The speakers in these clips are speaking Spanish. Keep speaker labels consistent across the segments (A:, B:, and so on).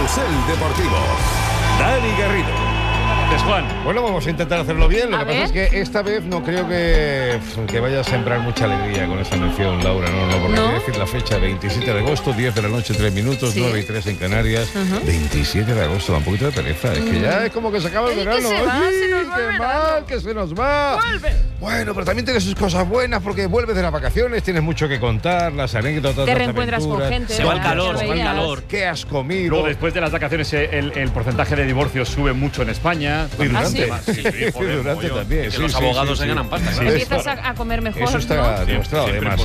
A: Carrusel Deportivo. Dani Garrido.
B: Juan.
C: Bueno, vamos a intentar hacerlo bien. Lo que pasa es que esta vez no creo que vaya a sembrar mucha alegría con esta mención, Laura. No, porque voy a decir la fecha, 27 de agosto, 10 de la noche, 3 minutos, 9 y 3 en Canarias. 27 de agosto, da un poquito de pereza. Es que ya es como que se acaba el verano. Que se nos va. ¡Vuelve! Bueno, pero también tiene sus cosas buenas porque vuelves de las vacaciones, tienes mucho que contar, las anécdotas,
D: te reencuentras con gente.
B: Se va el calor,
C: ¿Qué has comido?
B: Luego, después de las vacaciones, el porcentaje de divorcios sube mucho en España.
C: Y durante.
B: Durante
C: también.
B: Que los abogados se ganan pasta.
D: Empiezas a comer mejor.
C: Eso está demostrado, además.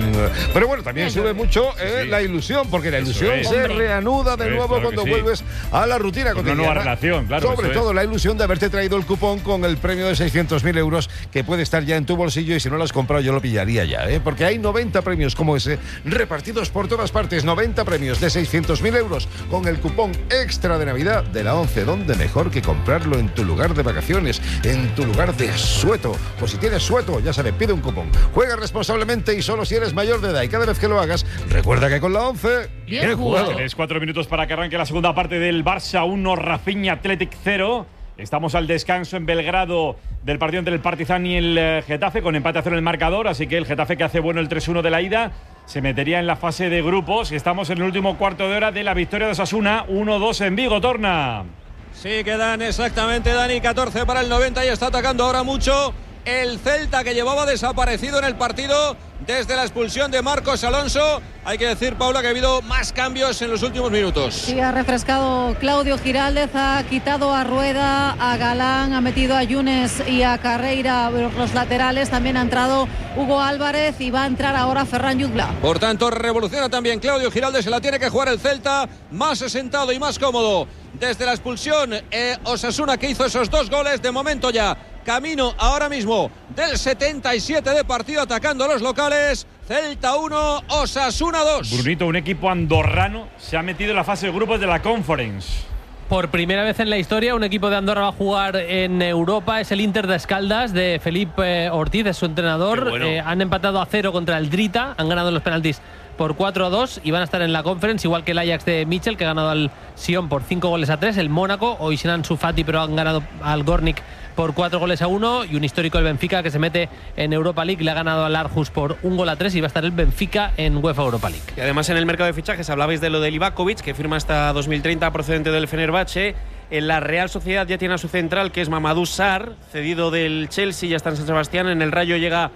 C: Pero bueno, también sube mucho la ilusión, porque la ilusión se reanuda de nuevo cuando vuelves a la rutina cotidiana.
B: Una nueva relación, claro.
C: Sobre todo la ilusión de haberte traído el cupón con el premio de 600.000 euros que puede estar ya en tu bolsillo, y si no lo has comprado yo lo pillaría ya, porque hay 90 premios como ese repartidos por todas partes. 90 premios de 600.000 euros con el cupón extra de Navidad de la 11. ¿Dónde mejor que comprarlo? En tu lugar de vacaciones, en tu lugar de sueto. Pues si tienes sueto, ya sabes, pide un cupón. Juega responsablemente y solo si eres mayor de edad, y cada vez que lo hagas, recuerda que con la 11
D: bien jugado.
B: Tienes 4 minutos para que arranque la segunda parte del Barça 1, Rafinha Athletic 0. Estamos al descanso en Belgrado del partido entre el Partizan y el Getafe, con empate a 0 en el marcador, así que el Getafe, que hace bueno el 3-1 de la ida, se metería en la fase de grupos, y estamos en el último cuarto de hora de la victoria de Osasuna 1-2 en Vigo. Torna.
E: Sí, quedan exactamente, Dani, 14 para el 90 y está atacando ahora mucho el Celta, que llevaba desaparecido en el partido desde la expulsión de Marcos Alonso. Hay que decir, Paula, que ha habido más cambios en los últimos minutos.
F: Sí, ha refrescado Claudio Giraldez, ha quitado a Rueda, a Galán, ha metido a Yunes y a Carreira los laterales. También ha entrado Hugo Álvarez y va a entrar ahora Ferran Jutgla.
E: Por tanto, revoluciona también Claudio Giraldez. Se la tiene que jugar el Celta, más asentado y más cómodo desde la expulsión. Osasuna, que hizo esos 2 goles, de momento ya camino ahora mismo del 77 de partido, atacando a los locales. Celta 1, Osasuna 2.
B: Brunito, un equipo andorrano se ha metido en la fase de grupos de la Conference.
G: Por primera vez en la historia, un equipo de Andorra va a jugar en Europa. Es el Inter de Escaldas, de Felipe Ortiz, es su entrenador.
B: Bueno.
G: Han empatado a 0 contra el Drita, han ganado los penaltis por 4-2 y van a estar en la Conference, igual que el Ajax de Mitchell, que ha ganado al Sion por 5-3. El Mónaco, hoy sin Ansu Fati, pero han ganado al Gornik por 4-1, y un histórico, el Benfica, que se mete en Europa League, le ha ganado al Aarhus por 1-3, y va a estar el Benfica en UEFA Europa League.
H: Y además, en el mercado de fichajes hablabais de lo de Livakovic, que firma hasta 2030 procedente del Fenerbahce. En la Real Sociedad ya tiene a su central, que es Mamadou Sarr, cedido del Chelsea, ya está en San Sebastián. En el Rayo llega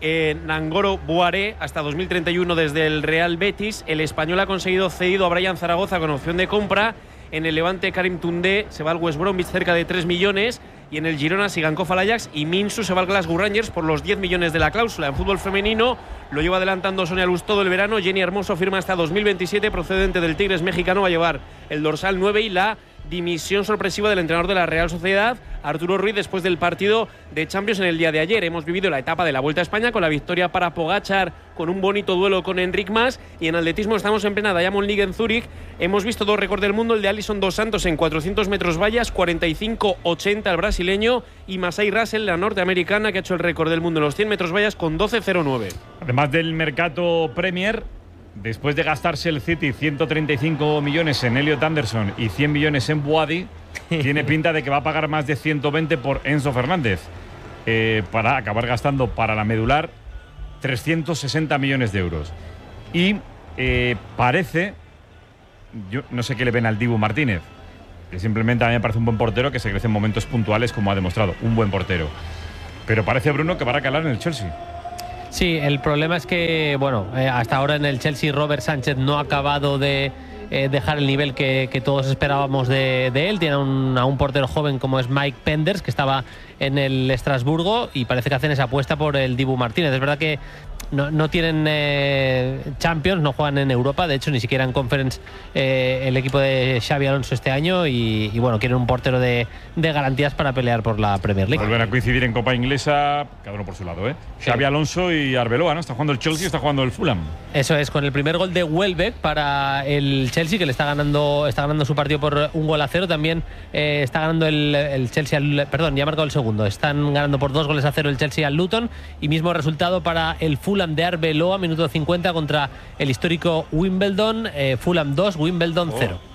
H: Nangolo Boaré hasta 2031 desde el Real Betis. El español ha conseguido cedido a Brian Zaragoza con opción de compra. En el Levante, Karim Toundé se va al West Bromwich, cerca de 3 millones. Y en el Girona, Sigankov al Ajax, y Minsu se va al Glasgow Rangers por los 10 millones de la cláusula. En fútbol femenino lo lleva adelantando Sonia Luz todo el verano. Jenny Hermoso firma hasta 2027, procedente del Tigres mexicano, va a llevar el dorsal 9 y la dimisión sorpresiva del entrenador de la Real Sociedad, Arturo Ruiz, después del partido de Champions en el día de ayer. Hemos vivido la etapa de la Vuelta a España con la victoria para Pogačar, con un bonito duelo con Enric Mas, y en atletismo estamos en plena Diamond League en Zúrich. Hemos visto 2 récords del mundo, el de Alison dos Santos en 400 metros vallas, 45.80 el brasileño, y Masai Russell, la norteamericana, que ha hecho el récord del mundo en los 100 metros vallas con 12.09.
B: Además del mercado Premier, después de gastarse el City 135 millones en Elliot Anderson y 100 millones en Boadi, tiene pinta de que va a pagar más de 120 por Enzo Fernández, para acabar gastando para la medular 360 millones de euros. Y parece, yo no sé qué le ven al Dibu Martínez, que simplemente a mí me parece un buen portero que se crece en momentos puntuales, como ha demostrado, un buen portero. Pero parece, Bruno, que va a calar en el Chelsea.
G: Sí, el problema es que, bueno, hasta ahora en el Chelsea Robert Sánchez no ha acabado de dejar el nivel que todos esperábamos de él. Tiene a un portero joven como es Mike Penders, que estaba en el Estrasburgo, y parece que hacen esa apuesta por el Dibu Martínez. Es verdad que no tienen Champions, no juegan en Europa, de hecho ni siquiera en Conference el equipo de Xabi Alonso este año, y bueno, quieren un portero de garantías para pelear por la Premier League.
B: Vuelven a coincidir en Copa Inglesa, cada uno por su lado, Xabi Alonso y Arbeloa, ¿no? Está jugando el Chelsea, está jugando el Fulham.
G: Eso es, con el primer gol de Welbeck para el Chelsea, que le está ganando su partido por 1-0. También está ganando el Chelsea, perdón, ya ha marcado el segundo. Están ganando por 2-0 el Chelsea al Luton, y mismo resultado para el Fulham de Arbeloa, minuto 50, contra el histórico Wimbledon. Fulham 2, Wimbledon 0.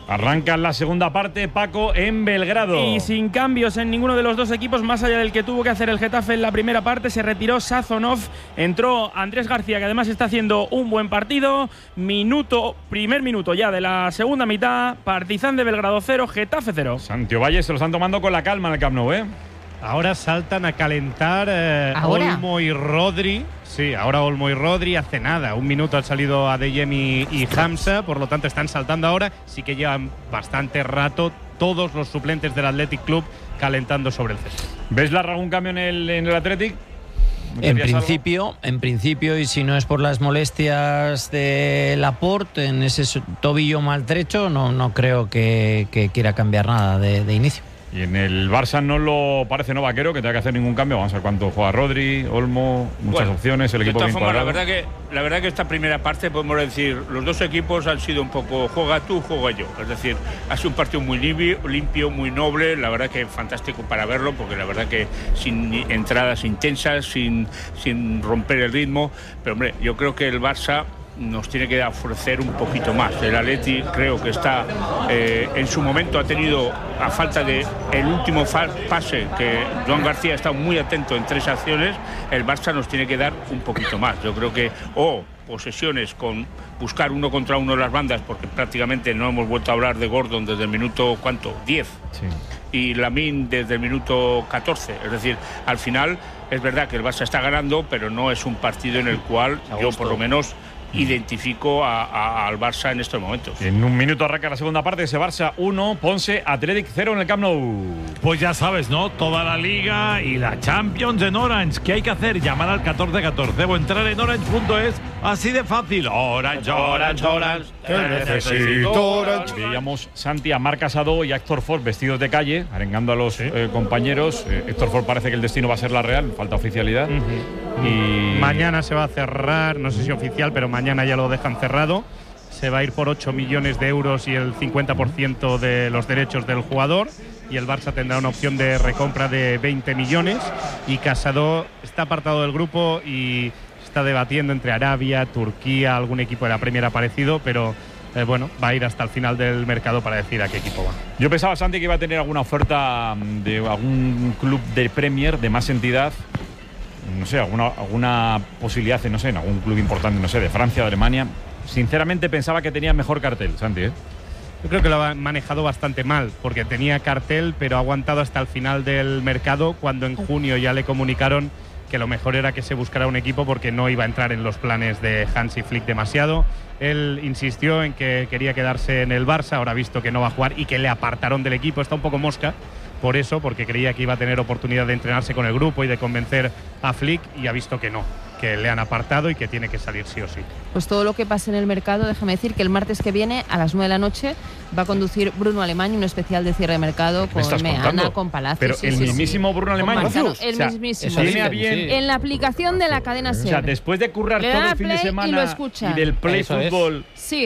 B: Arranca la segunda parte, Paco, en Belgrado.
I: Y sin cambios en ninguno de los dos equipos, más allá del que tuvo que hacer el Getafe en la primera parte. Se retiró Sazonov, entró Andrés García, que además está haciendo un buen partido. Primer minuto ya de la segunda mitad. Partizan de Belgrado 0, Getafe 0.
B: Santiago Valle se lo están tomando con la calma en el Camp Nou, ¿eh?
J: Ahora saltan a calentar
D: ¿Ahora?
J: Olmo y Rodri. Sí, ahora Olmo y Rodri. Hace nada, un minuto han salido Adeyemi y Hamza, por lo tanto están saltando ahora. Sí que llevan bastante rato todos los suplentes del Athletic Club calentando sobre el césped.
B: ¿Ves algún cambio en el Athletic?
K: En principio, y si no es por las molestias de Laporte en ese tobillo maltrecho, no creo que quiera cambiar nada de inicio.
B: Y en el Barça no lo parece no vaquero que tenga que hacer ningún cambio. Vamos a ver cuánto juega Rodri, Olmo, muchas opciones, el equipo bien cuadrado.
L: La verdad que esta primera parte podemos decir, los dos equipos han sido un poco juega tú, juega yo. Es decir, ha sido un partido muy limpio, muy noble, la verdad que fantástico para verlo, porque la verdad que sin entradas intensas, sin romper el ritmo. Pero hombre, yo creo que el Barça nos tiene que ofrecer un poquito más. El Atleti creo que está en su momento ha tenido, a falta de el último pase, que Joan García ha estado muy atento en 3 acciones, el Barça nos tiene que dar un poquito más. Yo creo que posesiones con buscar uno contra uno en las bandas, porque prácticamente no hemos vuelto a hablar de Gordon desde el minuto 10 y Lamine desde el minuto 14, es decir, al final es verdad que el Barça está ganando, pero no es un partido en el cual yo por lo menos identifico al Barça en estos momentos.
B: En un minuto arranca la segunda parte, ese Barça 1, Ponce, Athletic 0 en el Camp Nou.
M: Pues ya sabes, ¿no? Toda la Liga y la Champions en Orange. ¿Qué hay que hacer? Llamar al 1414 o entrar en orange.es, así de fácil. Orange.
B: Veíamos Santi a Marc Casado y a Héctor Ford vestidos de calle, arengando a los compañeros. Héctor Ford parece que el destino va a ser la Real, falta oficialidad. Y
J: mañana se va a cerrar, no sé si oficial, pero mañana ya lo dejan cerrado. Se va a ir por 8 millones de euros y el 50% de los derechos del jugador. Y el Barça tendrá una opción de recompra de 20 millones. Y Casado está apartado del grupo y está debatiendo entre Arabia, Turquía, algún equipo de la Premier aparecido, pero bueno, va a ir hasta el final del mercado para decir a qué equipo va.
B: Yo pensaba, Santi, que iba a tener alguna oferta de algún club de Premier, de más entidad. No sé, alguna posibilidad, no sé, en algún club importante, no sé, de Francia, de Alemania. Sinceramente pensaba que tenía mejor cartel, Santi, ¿eh?
J: Yo creo que lo ha manejado bastante mal, porque tenía cartel, pero ha aguantado hasta el final del mercado, cuando en junio ya le comunicaron que lo mejor era que se buscara un equipo porque no iba a entrar en los planes de Hansi Flick demasiado. Él insistió en que quería quedarse en el Barça, ahora ha visto que no va a jugar y que le apartaron del equipo, está un poco mosca. Por eso, porque creía que iba a tener oportunidad de entrenarse con el grupo y de convencer a Flick, y ha visto que no, que le han apartado y que tiene que salir sí o sí.
D: Pues todo lo que pase en el mercado, déjame decir que el martes que viene a las 9 de la noche va a conducir Bruno Alemany un especial de cierre de mercado con Meana, con Palacios.
B: Pero el mismísimo Bruno Alemany.
D: El mismísimo.
B: Bien.
D: En la aplicación de la cadena SER.
B: O sea, después de currar todo el fin de semana y del Play Fútbol,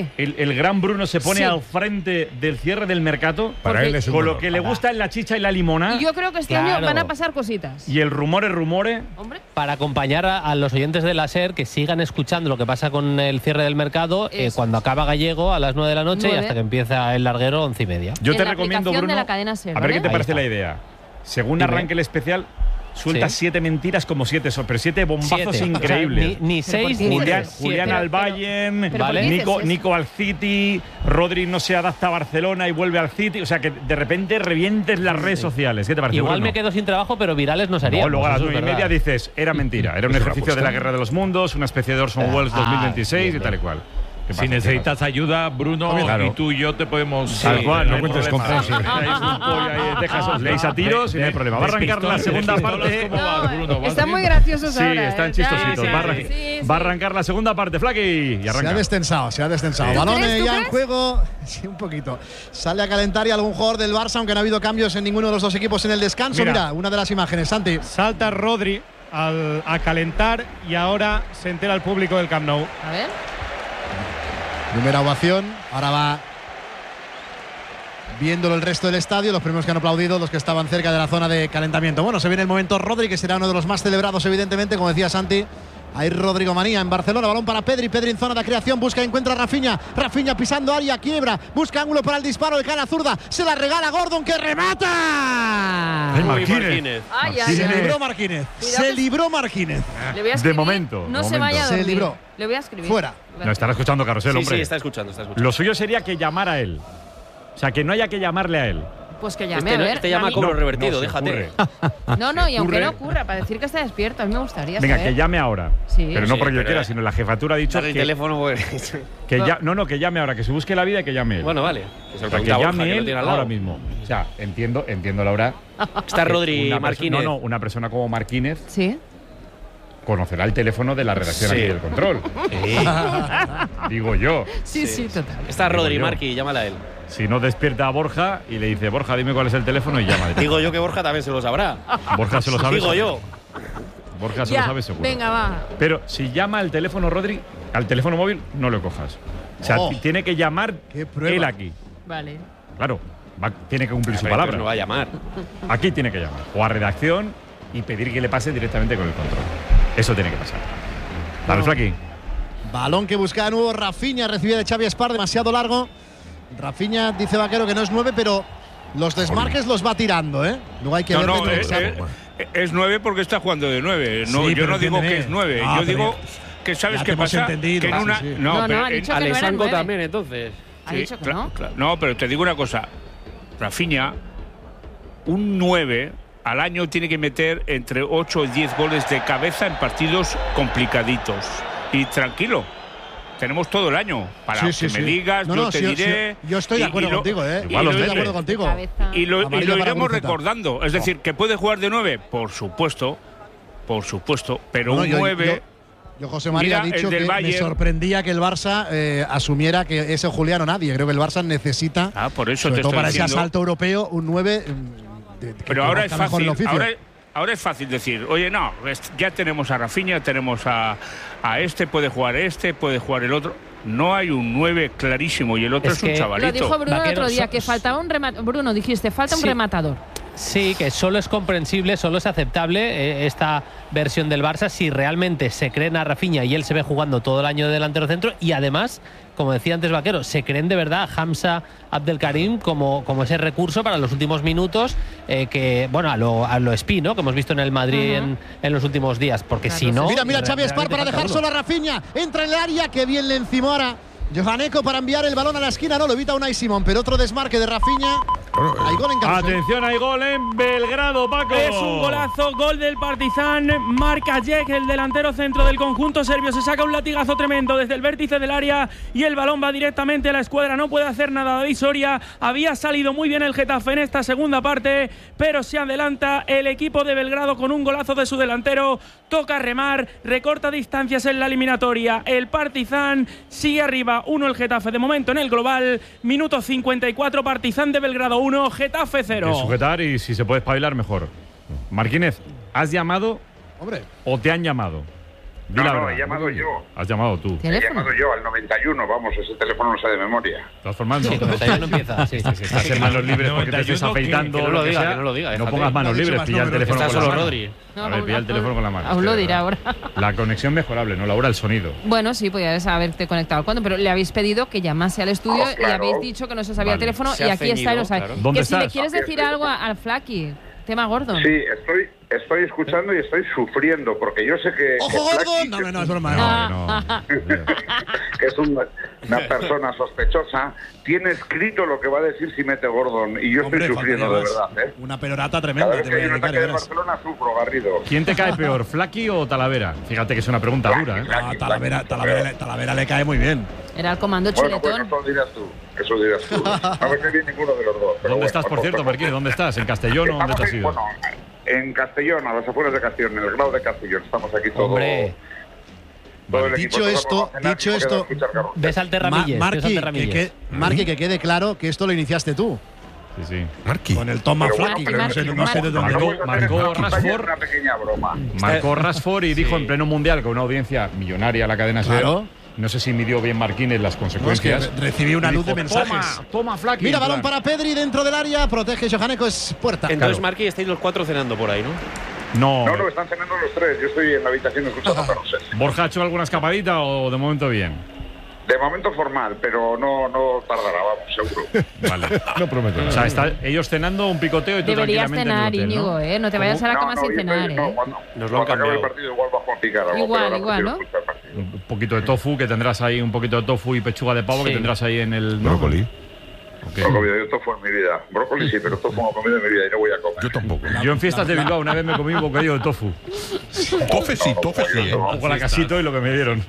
B: el gran Bruno se pone al frente del cierre del mercado,
C: para él es un
B: con lo que le gusta es la chicha y la limona.
D: Y yo creo que este año van a pasar cositas.
B: Y el rumore.
D: Hombre.
G: Para acompañar a los oyentes de la SER que sigan escuchando lo que pasa con el cierre del mercado, cuando acaba Gallego a las 9 de la noche y hasta que empieza el larguero 11:30.
B: Yo te recomiendo, Bruno,
D: de la cadena SER,
B: a ver qué te
G: Ahí
B: parece
G: está.
B: la idea. Según arranque el especial, suelta 7 mentiras como 7, pero 7 bombazos increíbles.
G: O sea, ni 6 ni 3.
B: Julián al Bayern,
G: ¿vale?
B: Nico al City, Rodri no se adapta a Barcelona y vuelve al City. O sea, que de repente revientes las redes sociales. ¿Qué te parece,
G: Igual
B: Bruno?
G: me quedo sin trabajo, pero virales no sería.
B: No, luego a las 9:30 dices, era mentira. Era un ejercicio de la Guerra de los Mundos, una especie de Orson Welles 2026 y tal y cual.
M: Si necesitas ayuda, Bruno,
B: claro.
M: y tú y yo te podemos...
B: Tal cual, no
M: hay
B: cuentes con
M: problema.
B: Os leéis a tiros y no hay problema. Va a arrancar la segunda parte.
D: Están muy graciosos
B: Sí,
D: ahora.
B: están chistositos. Va a arrancar la segunda parte, Flaky. Y arranca.
N: Se ha destensado. Balón ya en juego. Sí, un poquito. Sale a calentar y algún jugador del Barça, aunque no ha habido cambios en ninguno de los dos equipos en el descanso. Mira una de las imágenes, Santi.
J: Salta Rodri a calentar y ahora se entera el público del Camp Nou.
D: A ver.
N: Primera ovación. Ahora va viéndolo el resto del estadio. Los primeros que han aplaudido, los que estaban cerca de la zona de calentamiento. Bueno, se viene el momento Rodri, que será uno de los más celebrados, evidentemente, como decía Santi, Ahí Rodrigo Manía en Barcelona, balón para Pedri, Pedri en zona de creación, busca y encuentra a Rafinha, Rafinha pisando área, quiebra, busca ángulo para el disparo, de cara zurda, se la regala Gordon que remata.
M: Marquínez.
N: Se libró Marquínez. Se libró Marquínez.
B: De momento.
D: No se vaya a dormir.
N: Se libró.
D: Le voy a escribir.
N: Fuera.
B: No, estará escuchando Carrusel, hombre.
H: Sí, está escuchando.
B: Lo suyo sería que llamara a él. O sea, que no haya que llamarle a él.
D: Pues que llame, a ver.
H: Te llama cobro revertido, déjate.
D: No, y aunque no ocurra, para decir que está despierto, a mí me gustaría
B: Venga,
D: saber.
B: que llame ahora.
D: Sí.
B: Pero no porque yo quiera, sino la jefatura ha dicho
H: el teléfono,
B: que llame ahora, que se busque la vida y que llame él.
H: Bueno, vale.
B: Que llame él ahora mismo. O sea, entiendo, Laura.
H: Está Rodri Marquínez.
B: Una persona como Marquínez.
D: Sí.
B: Conocerá el teléfono de la redacción aquí del control. Digo yo.
D: Sí, total.
H: Está Rodri Marqui, llámala a él.
B: Si no, despierta a Borja y le dice, Borja, dime cuál es el teléfono y llama.
H: Digo yo que Borja también se lo sabrá.
B: Borja se lo sabe.
H: Digo yo.
B: Borja se lo sabe seguro.
D: Venga, va.
B: Pero si llama al teléfono, Rodri, al teléfono móvil, no lo cojas. O sea, tiene que llamar él aquí.
D: Vale.
B: Claro, tiene que cumplir su palabra.
H: No va a llamar.
B: Aquí tiene que llamar. O a redacción y pedir que le pase directamente con el control. Eso tiene que pasar. Dale, Flaqui.
N: Balón que busca de nuevo Rafinha, recibida de Xavi Espar, demasiado largo. Rafinha dice Vaquero que no es 9, pero los desmarques los va tirando, ¿eh? Luego hay que ver.
L: Es 9 porque está jugando de 9. No,
N: Sí,
L: yo no digo
N: entiéndeme.
L: que es 9. Yo digo que sabes qué pasa.
N: Entendido,
L: que en una,
D: No, ha dicho que no era 9.
H: también, entonces.
D: Ha dicho que no.
L: No, pero te digo una cosa. Rafinha, un 9 al año tiene que meter entre 8 y 10 goles de cabeza en partidos complicaditos. Y tranquilo. Tenemos todo el año para que me digas, yo te diré.
N: Yo estoy de acuerdo contigo, ¿eh?
B: Igual
N: Estoy de acuerdo contigo.
L: Y lo iremos recordando. Es decir, ¿que puede jugar de 9? Por supuesto. Pero un 9.
N: Yo, José María, ha dicho que me sorprendía que el Barça asumiera que ese Julián o nadie. Creo que el Barça necesita,
L: por eso
N: sobre
L: te
N: todo
L: estoy
N: para
L: diciendo,
N: ese asalto europeo, un 9.
L: Pero ahora es fácil. Ahora es fácil decir, oye, no, ya tenemos a Rafinha, tenemos a este, puede jugar el otro. No hay un 9 clarísimo y el otro es un chavalito.
D: Lo dijo Bruno el otro día, que faltaba un rematador. Bruno, dijiste, falta un rematador.
G: Sí, que solo es comprensible, solo es aceptable esta versión del Barça si realmente se creen a Rafinha y él se ve jugando todo el año de delantero centro y además, como decía antes Vaquero, se creen de verdad a Hamza Abdelkarim como ese recurso para los últimos minutos que, bueno, a lo Espí, ¿no? Que hemos visto en el Madrid en los últimos días, porque si no…
N: Mira Xavi Espar para dejar solo a Rafinha, entra en el área, que bien le encimó ahora Johaneco para enviar el balón a la esquina, no lo evita Unai Simón, pero otro desmarque de Rafinha. Hay gol en Carrusel.
B: Atención, hay gol en Belgrado, Paco.
I: Es un golazo, gol del Partizan. Marca Jek, el delantero centro del conjunto serbio. Se saca un latigazo tremendo desde el vértice del área y el balón va directamente a la escuadra. No puede hacer nada David Soria. Había salido muy bien el Getafe en esta segunda parte, pero se adelanta el equipo de Belgrado con un golazo de su delantero. Toca remar, recorta distancias en la eliminatoria. El Partizan sigue arriba, 1 el Getafe de momento en el global. Minuto 54, Partizan de Belgrado 1, Getafe 0.
B: Hay que sujetar y si se puede espabilar mejor. Marquínez, ¿has llamado?
N: Hombre.
B: ¿O te han llamado?
O: No, he llamado yo.
B: Has llamado tú.
O: He llamado yo al 91, vamos, ese teléfono no sé de memoria.
B: ¿Estás formando?
G: Sí, 91 empieza. Sí.
B: Estás en manos libres porque te estés afeitando.
H: Que no lo diga, que no lo diga.
B: No pongas manos libres, pilla el teléfono con la mano.
H: Rodri.
B: A ver, pilla el teléfono con la mano.
D: Aún lo dirá ahora.
B: La conexión mejorable, no Laura, el sonido.
D: Bueno, sí, podías haberte conectado cuando, pero le habéis pedido que llamase al estudio y habéis dicho que no se sabía el teléfono y aquí está y lo sabe.
B: ¿Dónde
D: que
B: estás?
D: si le quieres decir algo al Flaqui, tema Gordon.
O: Sí, estoy escuchando y estoy sufriendo porque yo sé que…
N: ¡Ojo, Gordon! No, es broma.
O: Que es una persona sospechosa. Tiene escrito lo que va a decir si mete Gordon y yo estoy sufriendo de verdad, ¿eh?
N: Una perorata tremenda.
O: Cada vez que hay un ataque de Barcelona sufro, Garrido.
B: ¿Quién te cae peor, Flaqui o Talavera? Fíjate que es una pregunta dura, ¿eh?
N: Talavera le cae muy bien.
D: Era el comando
O: Bueno,
D: chuletón.
O: eso dirás tú. No me cae bien ninguno de los dos.
B: ¿Dónde estás, por cierto, Marquínez? ¿Dónde estás? ¿En Castellón o dónde te has ido?
O: Bueno, en Castellón, a las afueras de Castellón, en el grado de Castellón. Estamos aquí todos.
N: Dicho esto,
G: ves al Terramilles.
N: Marqui, que quede claro que esto lo iniciaste tú.
B: Sí.
C: Marqui.
N: Con el Toma Flaqui, que no sé de dónde.
B: Marcó Rashford.
O: Una pequeña broma.
B: Marcó Rashford y dijo en pleno mundial con una audiencia millonaria la cadena SER.
N: Claro.
B: No sé si midió bien Marquínez las consecuencias.
N: No, es que recibí una luz de mensajes.
B: Toma, Flaqui.
N: Mira, balón para Pedri dentro del área. Protege Johaneco, es puerta.
H: Entonces, Marqui, estáis los 4 cenando por ahí, ¿no?
B: No.
O: No, están cenando los tres. Yo estoy en la habitación escuchando, pero no sé.
B: ¿Borja ha hecho alguna escapadita o de momento bien?
O: De momento formal, pero no tardará, vamos, seguro.
B: Vale.
C: No prometo.
B: O sea, ellos cenando un picoteo y tú
D: Deberías
B: tranquilamente
D: cenar,
B: en el hotel,
D: Íñigo, ¿no? No te vayas a la cama sin cenar,
O: Cuando acabe el partido igual bajo a picar algo.
D: Igual, ¿no?
B: Un poquito de tofu, que tendrás ahí, un poquito de tofu y pechuga de pavo que tendrás ahí en el...
C: Brócoli.
O: Okay. No he comido yo tofu en mi vida. Brócoli sí, pero tofu no he comido en mi vida y no voy a comer.
C: Yo tampoco.
B: Yo en fiestas de Bilbao una vez me comí un bocadillo de tofu.
C: Tofe sí.
B: Un poco la casito y lo que me dieron.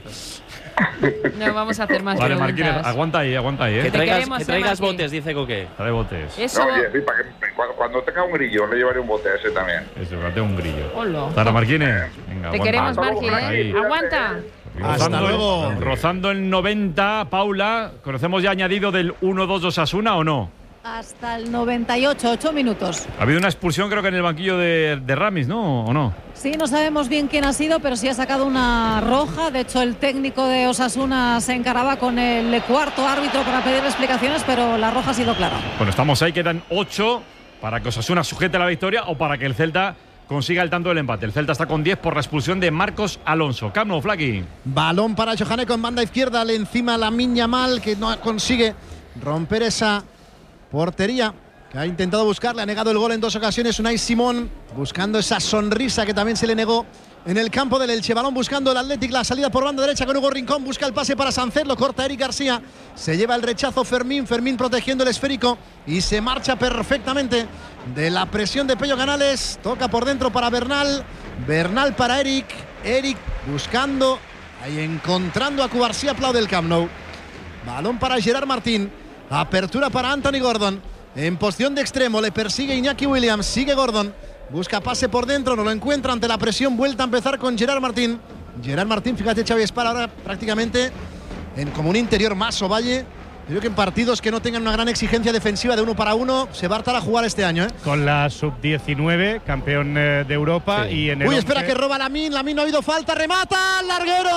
D: No vamos a hacer más
B: Vale,
D: preguntas.
B: Marquínez, aguanta ahí,
H: Que traigas botes, dice Coque.
B: Trae botes.
D: Eso.
O: No, oye, sí, para que, cuando tenga un grillo le llevaré un bote a ese también.
B: Eso, tengo un grillo.
D: Hola.
B: Tara Marquínez. Venga,
D: Te
B: aguanta.
D: queremos, Marquín. Aguanta.
C: Hasta luego.
B: Rozando el 90, Paula, ¿conocemos ya añadido del 1-2 de Osasuna o no?
F: Hasta el 98, 8 minutos.
B: Ha habido una expulsión creo que en el banquillo de Ramis, ¿no? ¿O no?
F: Sí, no sabemos bien quién ha sido, pero sí ha sacado una roja. De hecho, el técnico de Osasuna se encaraba con el cuarto árbitro para pedir explicaciones, pero la roja ha sido clara.
B: Bueno, estamos ahí, quedan 8 para que Osasuna sujete la victoria o para que el Celta consiga el tanto del empate. El Celta está con 10 por la expulsión de Marcos Alonso. Camp Nou, Flaqui.
N: Balón para Johaneko en banda izquierda, le encima Lamine Yamal, que no consigue romper esa portería que ha intentado buscar, le ha negado el gol en 2 ocasiones. Unai Simón buscando esa sonrisa que también se le negó en el campo del Elche. Balón buscando el Athletic, la salida por banda derecha con Hugo Rincón, busca el pase para Sancet, lo corta Eric García, se lleva el rechazo Fermín protegiendo el esférico y se marcha perfectamente de la presión de Pello Canales. Toca por dentro para Bernal para Eric buscando, ahí encontrando a Cubarsí, aplaude el Camp Nou. Balón para Gerard Martín, apertura para Anthony Gordon, en posición de extremo, le persigue Iñaki Williams, sigue Gordon, busca pase por dentro, no lo encuentra ante la presión, vuelta a empezar con Gerard Martín, fíjate, Xavi Espar ahora prácticamente como un interior más Ovalle. Creo que en partidos que no tengan una gran exigencia defensiva de 1 para 1 se va a hartar a jugar este año, ¿eh?
J: Con la sub-19, campeón de Europa, y en el
N: Uy, espera, que roba Lamine no ha habido falta, remata al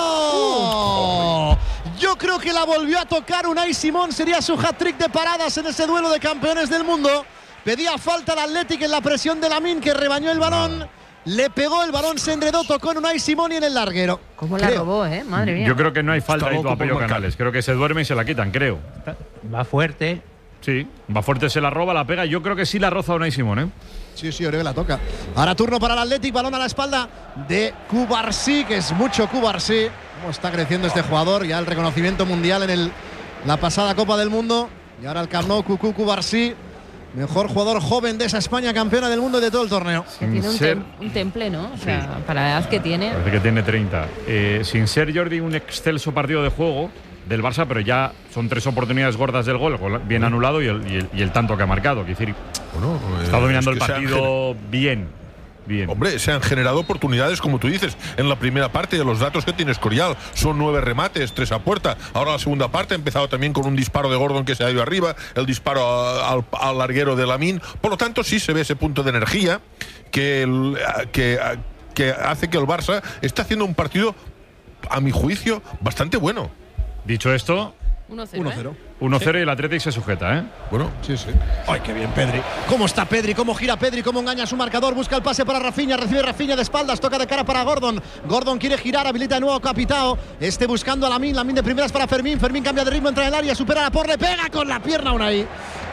N: larguero. Yo creo que la volvió a tocar Unai Simón, sería su hat-trick de paradas en ese duelo de campeones del mundo. Pedía falta al Athletic en la presión de Lamine, que rebañó el balón. Le pegó, el balón se enredó, tocó en Unai Simón y en el larguero.
D: ¿Cómo la robó, madre mía?
B: Yo creo que no hay falta ahí a Pello Canales. Creo que se duerme y se la quitan, creo.
K: Va fuerte.
B: Sí, va fuerte, se la roba, la pega. Yo creo que sí la roza Unai Simón, ¿eh?
N: Sí, yo creo que la toca. Ahora turno para el Athletic, balón a la espalda de Cubarsí, que es mucho Cubarsí. Cómo está creciendo este jugador, ya el reconocimiento mundial en la pasada Copa del Mundo. Y ahora el Camp Nou, Cubarsí. Mejor jugador joven de esa España, campeona del mundo y de todo el torneo.
D: Tiene un temple, ¿no? O sea, para la edad que tiene.
B: Parece que tiene 30. Sin ser, Jordi, un excelso partido de juego del Barça, pero ya son 3 oportunidades gordas del gol, bien anulado y el tanto que ha marcado. Es decir, está dominando el partido bien.
P: Hombre, se han generado oportunidades, como tú dices, en la primera parte. De los datos que tiene Escorial, son 9 remates, 3 a puerta. Ahora la segunda parte ha empezado también con un disparo de Gordon que se ha ido arriba, el disparo al larguero de Lamine. Por lo tanto, sí se ve ese punto de energía que hace que el Barça esté haciendo un partido, a mi juicio, bastante bueno.
B: Dicho esto,
D: 1-0.
B: 1-0 y el Athletic se sujeta, ¿eh?
P: Bueno,
N: sí. Ay, qué bien Pedri. ¿Cómo está Pedri? ¿Cómo gira Pedri? ¿Cómo engaña a su marcador? Busca el pase para Rafinha, recibe Rafinha de espaldas, toca de cara para Gordon. Gordon quiere girar, habilita de nuevo Capitao. Buscando a Lamine de primeras para Fermín. Fermín cambia de ritmo, entra en el área, supera la por, le pega con la pierna Unai.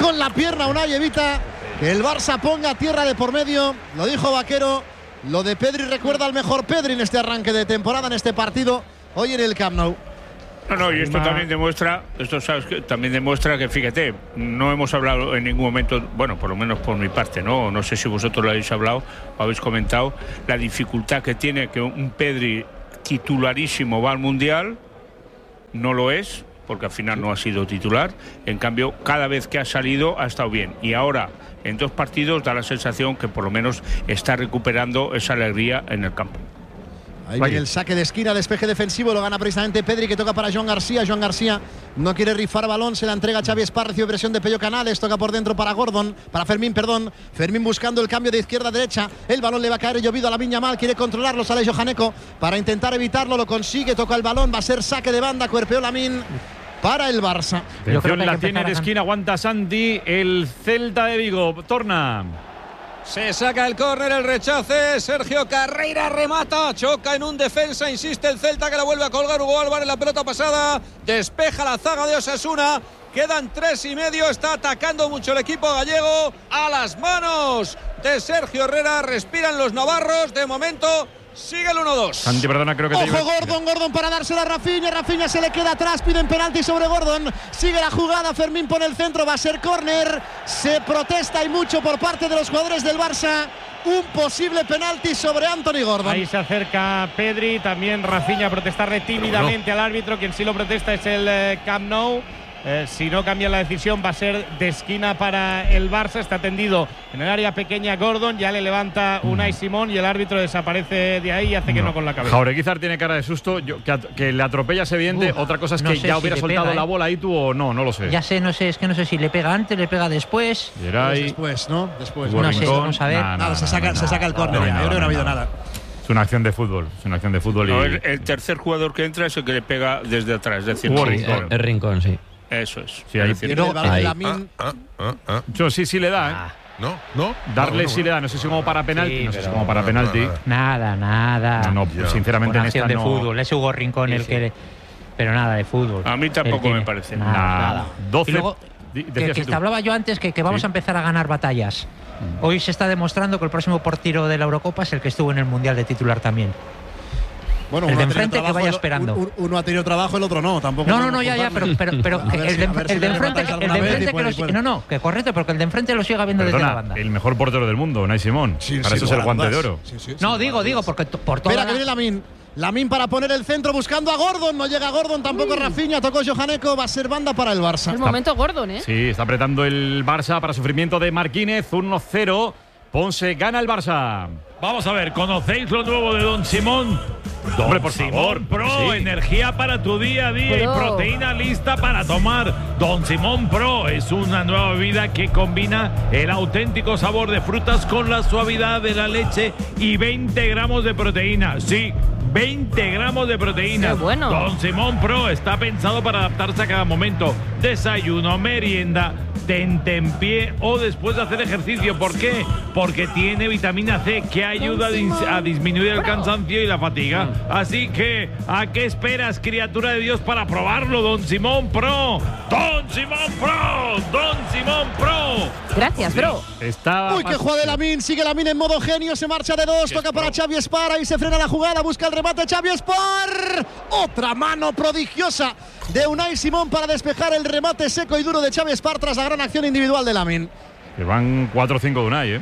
N: Evita que el Barça ponga tierra de por medio. Lo dijo Vaquero. Lo de Pedri recuerda al mejor Pedri en este arranque de temporada, en este partido, hoy en el Camp Nou.
L: No, y esto también demuestra, también demuestra que, fíjate, no hemos hablado en ningún momento, bueno, por lo menos por mi parte, no sé si vosotros lo habéis hablado o habéis comentado, la dificultad que tiene que un Pedri titularísimo va al Mundial, no lo es, porque al final no ha sido titular, en cambio, cada vez que ha salido ha estado bien, y ahora, en 2 partidos, da la sensación que por lo menos está recuperando esa alegría en el campo.
N: Ahí viene el saque de esquina, despeje defensivo, lo gana precisamente Pedri, que toca para Joan García. Joan García no quiere rifar balón, se la entrega a Xavi Espar, recibe presión de Pello Canales, toca por dentro para Fermín, Fermín buscando el cambio de izquierda a derecha, el balón le va a caer llovido a Lamine Yamal, quiere controlarlo, sale Johaneko para intentar evitarlo, lo consigue, toca el balón, va a ser saque de banda, cuerpeó Lamine para el Barça.
B: Atención, la tiene de esquina, aguanta Santi, el Celta de Vigo, torna.
E: Se saca el córner, el rechace. Sergio Carreira remata. Choca en un defensa. Insiste el Celta que la vuelve a colgar Hugo Álvarez. La pelota pasada. Despeja la zaga de Osasuna. Quedan 3,5. Está atacando mucho el equipo gallego. A las manos de Sergio Herrera. Respiran los navarros. De momento sigue el 1-2.
B: Santi, perdona, creo que te
N: Ojo, Gordon para dársela a Rafinha. Rafinha se le queda atrás, piden penalti sobre Gordon. Sigue la jugada, Fermín pone el centro, va a ser córner. Se protesta y mucho por parte de los jugadores del Barça. Un posible penalti sobre Anthony Gordon.
Q: Ahí se acerca Pedri, también Rafinha a protestarle tímidamente al árbitro. Quien sí lo protesta es el Camp Nou. Si no cambia la decisión va a ser de esquina para el Barça. Está tendido en el área pequeña Gordon, ya le levanta Unai Simón y el árbitro desaparece de ahí y hace que no con la cabeza.
B: Jaureguizar tiene cara de susto, que le atropella es evidente. Otra cosa es que ya hubiera soltado la bola ahí tú o no lo sé.
R: Ya sé, no sé, es que no sé si le pega antes, le pega después.
N: Después, ¿no? Después.
R: No sé, vamos a ver.
N: Nada, se saca el córner. Yo creo que no ha habido nada.
B: Es una acción de fútbol.
L: No, el tercer jugador que entra es el que le pega desde atrás. Es decir,
K: el Rincón, sí.
L: Eso es.
B: Sí, ahí sí le da, ¿eh?
P: No.
B: Darle sí le da, no sé si como para penalti.
R: Sí,
B: no sé si como para penalti.
R: Nada.
B: No, sinceramente
R: una
B: en
R: acción
B: esta
R: de fútbol. Es Hugo Rincón el que. Pero nada de fútbol.
L: A mí tampoco me parece.
R: Nada.
B: 12.
R: Y luego, que te hablaba yo antes que vamos a empezar a ganar batallas. Hoy se está demostrando que el próximo portero de la Eurocopa es el que estuvo en el Mundial de titular también.
N: Bueno,
R: el de enfrente que vaya esperando.
N: Uno ha tenido trabajo, el otro no, tampoco.
R: No, ya, pero el de enfrente que no, que correcto, porque el de enfrente lo siga viendo desde la banda.
B: El mejor portero del mundo, Unai Simón. Para eso es el guante de oro.
R: No, digo, porque por todo.
N: Espera, que viene Lamine. Lamine para poner el centro buscando a Gordon. No llega Gordon, tampoco Rafinha. Tocó Johaneko. Va a ser banda para el Barça.
D: El momento Gordon, ¿eh?
B: Sí, está apretando el Barça para sufrimiento de Marquínez. 1-0. Ponce gana el Barça.
M: Vamos a ver, ¿conocéis lo nuevo de Don Simón?
B: Hombre, por favor.
M: Simón Pro, energía para tu día a día y proteína lista para tomar. Don Simón Pro es una nueva bebida que combina el auténtico sabor de frutas con la suavidad de la leche y 20 gramos de proteína. Sí, 20 gramos de proteína.
D: ¡Qué bueno!
M: Don Simón Pro está pensado para adaptarse a cada momento. Desayuno, merienda, tentempié o después de hacer ejercicio. ¿Por qué? Porque tiene vitamina C que ayuda a disminuir el cansancio y la fatiga. Así que, ¿a qué esperas, criatura de Dios, para probarlo? Don Simón Pro. Don Simón Pro. Don Simón Pro.
D: Gracias, bro.
N: Uy, qué juega de Lamine. Sigue Lamine en modo genio. Se marcha de dos. Toca para Xavi Espar. Ahí se frena la jugada. Busca el remate Xavi Espar. Otra mano prodigiosa de Unai Simón para despejar el remate seco y duro de Xavi Espar tras la gran acción individual de Lamine.
B: Que van 4 o 5 de Unai, ¿eh?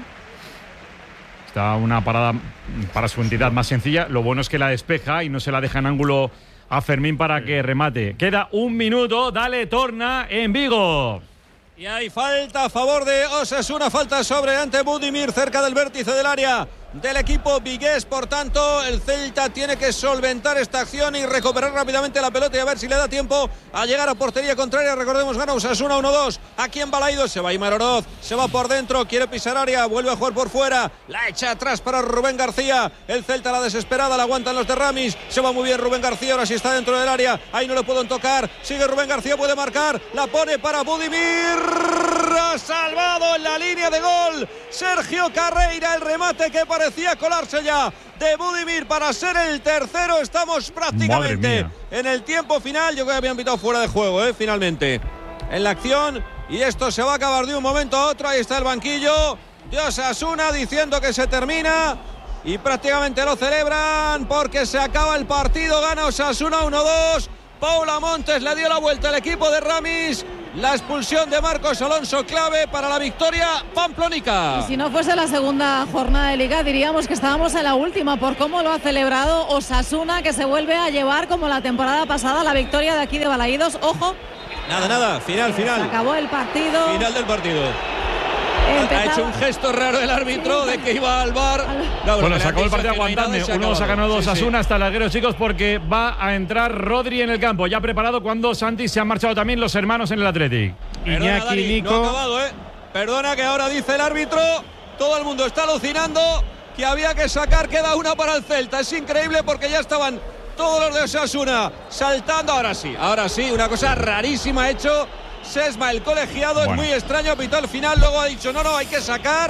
B: Está una parada para su entidad más sencilla. Lo bueno es que la despeja y no se la deja en ángulo a Fermín para que remate. Queda 1 minuto. Dale, torna en Vigo.
E: Y hay falta a favor de Osasuna, falta sobre ante Budimir cerca del vértice del área del equipo vigués. Por tanto, el Celta tiene que solventar esta acción y recuperar rápidamente la pelota y a ver si le da tiempo a llegar a portería contraria. Recordemos, gana Osasuna 1-2 aquí en Balaidos. Se va Aimar Oroz, se va por dentro, quiere pisar área, vuelve a jugar por fuera, la echa atrás para Rubén García. El Celta, la desesperada, la aguantan los de Ramis. Se va muy bien Rubén García, ahora sí está dentro del área, ahí no le pueden tocar. Sigue Rubén García, puede marcar, la pone para Budimir. Ha salvado en la línea de gol Sergio Carreira, el remate que parecía colarse ya de Budimir para ser el tercero. Estamos prácticamente en el tiempo final. Yo creo que habían pitado fuera de juego, finalmente en la acción, y esto se va a acabar de un momento a otro. Ahí está el banquillo de Osasuna diciendo que se termina y prácticamente lo celebran porque se acaba el partido. Gana Osasuna 1-2. Paula Montes le dio la vuelta al equipo de Ramis. La expulsión de Marcos Alonso clave para la victoria pamplónica.
F: Y si no fuese la segunda jornada de Liga, diríamos que estábamos en la última por cómo lo ha celebrado Osasuna, que se vuelve a llevar como la temporada pasada la victoria de aquí de Balaidos. Ojo.
E: Nada, final.
F: Se acabó el partido.
E: Final del partido. Ha hecho un gesto raro el árbitro de que iba al bar.
B: Bueno, se acabó el partido aguantando. 1-2 ha ganado Osasuna hasta el larguero, chicos, porque va a entrar Rodri en el campo. Ya preparado cuando Santi se han marchado también los hermanos en el Athletic.
E: Perdona, Dani, no ha acabado, Perdona, que ahora dice el árbitro. Todo el mundo está alucinando que había que sacar. Queda una para el Celta. Es increíble porque ya estaban todos los de Osasuna saltando. Ahora sí, una cosa rarísima ha hecho Sesma, el colegiado. Es muy extraño, pitó al final, luego ha dicho no, hay que sacar.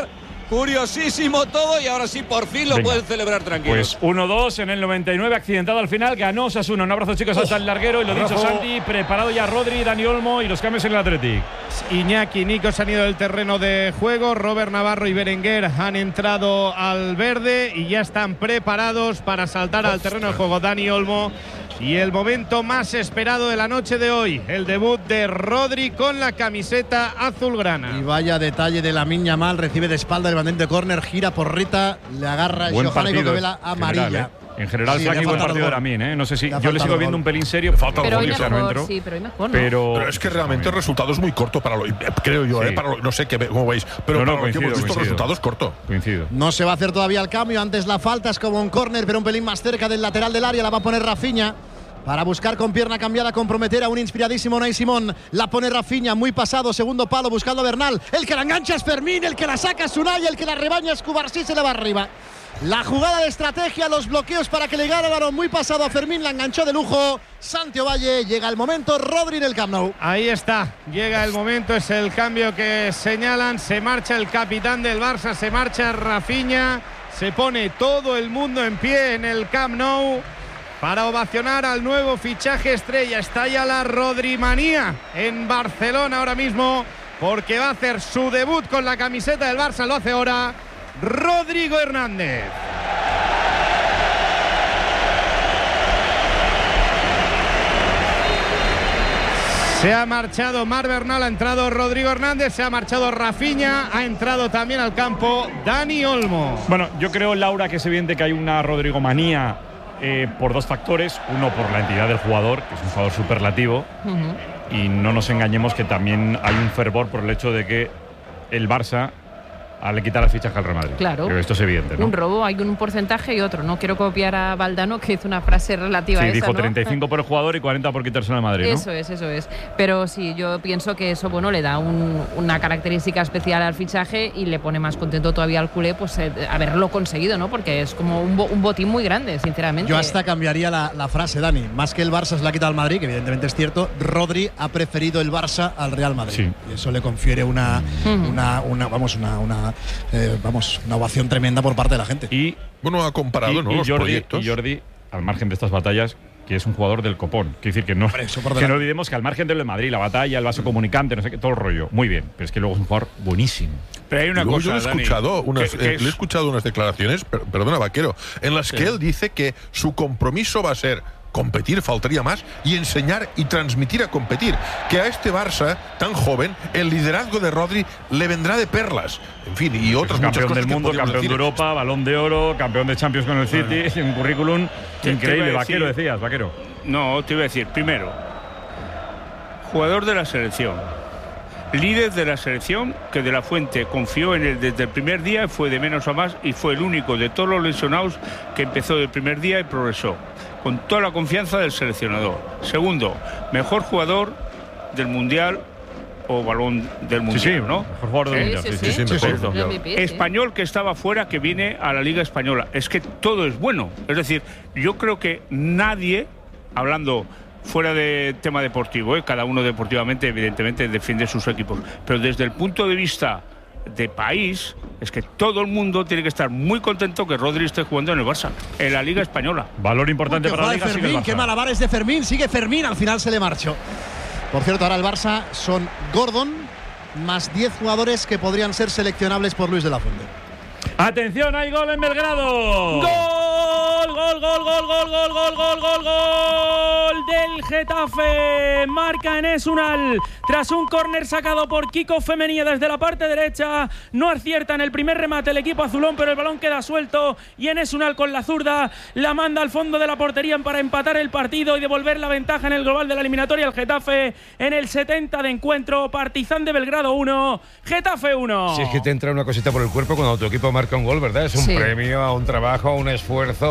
E: Curiosísimo todo y ahora sí, por fin lo pueden celebrar tranquilos.
B: Pues 1-2 en el 99, accidentado al final, ganó Osasuna. Un abrazo, chicos, hasta el larguero. Y lo dicho, Santi, preparado ya Rodri, Dani Olmo y los cambios en el Athletic.
Q: Iñaki y Nico se han ido del terreno de juego. Robert Navarro y Berenguer han entrado al verde y ya están preparados para saltar al terreno de juego. Dani Olmo. Y el momento más esperado de la noche de hoy, el debut de Rodri con la camiseta azulgrana.
N: Y vaya detalle de Lamine Yamal, recibe de espalda el bandente de córner, gira por Rita, le agarra Johanna y Cocabela amarilla.
B: En general,
N: Sí,
B: Flaki,
N: le ha
B: buen
N: faltado
B: partido de
N: gol.
B: Lamin, ¿eh? No sé si.
N: Le ha
B: Yo le sigo
N: faltado
B: viendo
N: gol.
B: un pelín serio.
P: Falta
D: Pero
P: gol,
D: hoy
P: o sea,
D: mejor, sí, pero hoy mejor, ¿no?
B: Pero
P: es que realmente el resultado es muy corto para lo. Creo yo,
B: Sí.
P: para lo, no sé cómo veis. Pero
B: No,
P: para lo que hemos visto, el resultado es corto.
B: Coincido.
N: No se va a hacer todavía el cambio, antes la falta es como un córner, pero un pelín más cerca del lateral del área, la va a poner Rafinha. Para buscar con pierna cambiada, comprometer a un inspiradísimo Unai Simón. La pone Rafinha, muy pasado, segundo palo, buscando a Bernal. El que la engancha es Fermín, el que la saca es Unai, el que la rebaña es Cubarsí, se le va arriba. La jugada de estrategia, los bloqueos para que le gane el balón, muy pasado a Fermín, la enganchó de lujo. Santi Ovalle, llega el momento, Rodri en el Camp Nou.
Q: Ahí está, llega el momento, es el cambio que señalan. Se marcha el capitán del Barça, se marcha Rafinha. Se pone todo el mundo en pie en el Camp Nou para ovacionar al nuevo fichaje estrella. Está ya la Rodrimanía en Barcelona ahora mismo, porque va a hacer su debut con la camiseta del Barça. Lo hace ahora Rodrigo Hernández. Se ha marchado Marc Bernal, ha entrado Rodrigo Hernández, se ha marchado Rafinha, ha entrado también al campo Dani Olmo.
B: Bueno, yo creo, Laura, que es evidente que hay una Rodrigo manía por dos factores. Uno, por la entidad del jugador, que es un jugador superlativo. Y no nos engañemos que también hay un fervor por el hecho de que el Barça le quitar el fichaje al Real Madrid.
D: Claro.
B: Pero esto es evidente, ¿no?
D: Un robo, hay un porcentaje y otro. No quiero copiar a Valdano, que hizo una frase relativa a esa,
B: dijo
D: ¿no?
B: 35 por el jugador y 40 por quitarse al Madrid, ¿no?
D: Eso es. Pero sí, yo pienso que eso, bueno, le da una característica especial al fichaje y le pone más contento todavía al culé, pues haberlo conseguido, ¿no? Porque es como un botín muy grande, sinceramente.
N: Yo hasta cambiaría la frase, Dani. Más que el Barça se la ha quitado al Madrid, que evidentemente es cierto, Rodri ha preferido el Barça al Real Madrid.
B: Sí.
N: Y eso le confiere una ovación tremenda por parte de la gente.
B: Y
P: bueno, ha comparado, ¿no?
B: Y
P: los proyectos.
B: Y Jordi, al margen de estas batallas, que es un jugador del copón. Quiere decir que no olvidemos que al margen de lo de Madrid, la batalla, el vaso comunicante, no sé qué, todo el rollo. Muy bien, pero es que luego es un jugador buenísimo.
L: Pero hay una
P: Luego
L: cosa,
P: yo le he
L: Dani,
P: escuchado unas declaraciones, perdona, Vaquero, en las que él dice que su compromiso va a ser competir, faltaría más, y enseñar y transmitir a competir. Que a este Barça tan joven, el liderazgo de Rodri le vendrá de perlas. En fin, y otras muchas
B: Campeón
P: cosas
B: del mundo,
P: que podríamos
B: campeón de
P: decir.
B: Europa, Balón de Oro, campeón de Champions con el City, un currículum increíble. Vaquero, decías, Vaquero.
L: No, te iba a decir, primero, jugador de la selección, líder de la selección, que De La Fuente confió en él desde el primer día, fue de menos a más y fue el único de todos los lesionados que empezó del primer día y progresó, con toda la confianza del seleccionador. Segundo, mejor jugador del Mundial o Balón del Mundial, ¿no?
B: Mejor jugador del Mundial.
L: Perfecto.
D: MVP,
L: Español que estaba fuera, que viene a la Liga Española. Es que todo es bueno. Es decir, yo creo que nadie, hablando fuera de tema deportivo, cada uno deportivamente evidentemente defiende sus equipos, pero desde el punto de vista de país, es que todo el mundo tiene que estar muy contento que Rodri esté jugando en el Barça, en la Liga Española.
B: Valor importante para la Liga.
N: Fermín, qué malabares de Fermín, sigue Fermín, al final se le marchó. Por cierto, ahora el Barça son Gordon más 10 jugadores que podrían ser seleccionables por Luis de la Fuente.
B: Atención, hay gol en Belgrado.
I: Gol del Getafe. Marca Enes Unal tras un córner sacado por Kiko Femenía desde la parte derecha. No acierta en el primer remate el equipo azulón, pero el balón queda suelto y Enes Unal con la zurda la manda al fondo de la portería para empatar el partido y devolver la ventaja en el global de la eliminatoria al Getafe en el 70 de encuentro. Partizan de Belgrado 1, Getafe 1.
C: Si es que te entra una cosita por el cuerpo cuando tu equipo marca un gol, ¿verdad? Es un premio a un trabajo, a un esfuerzo, a un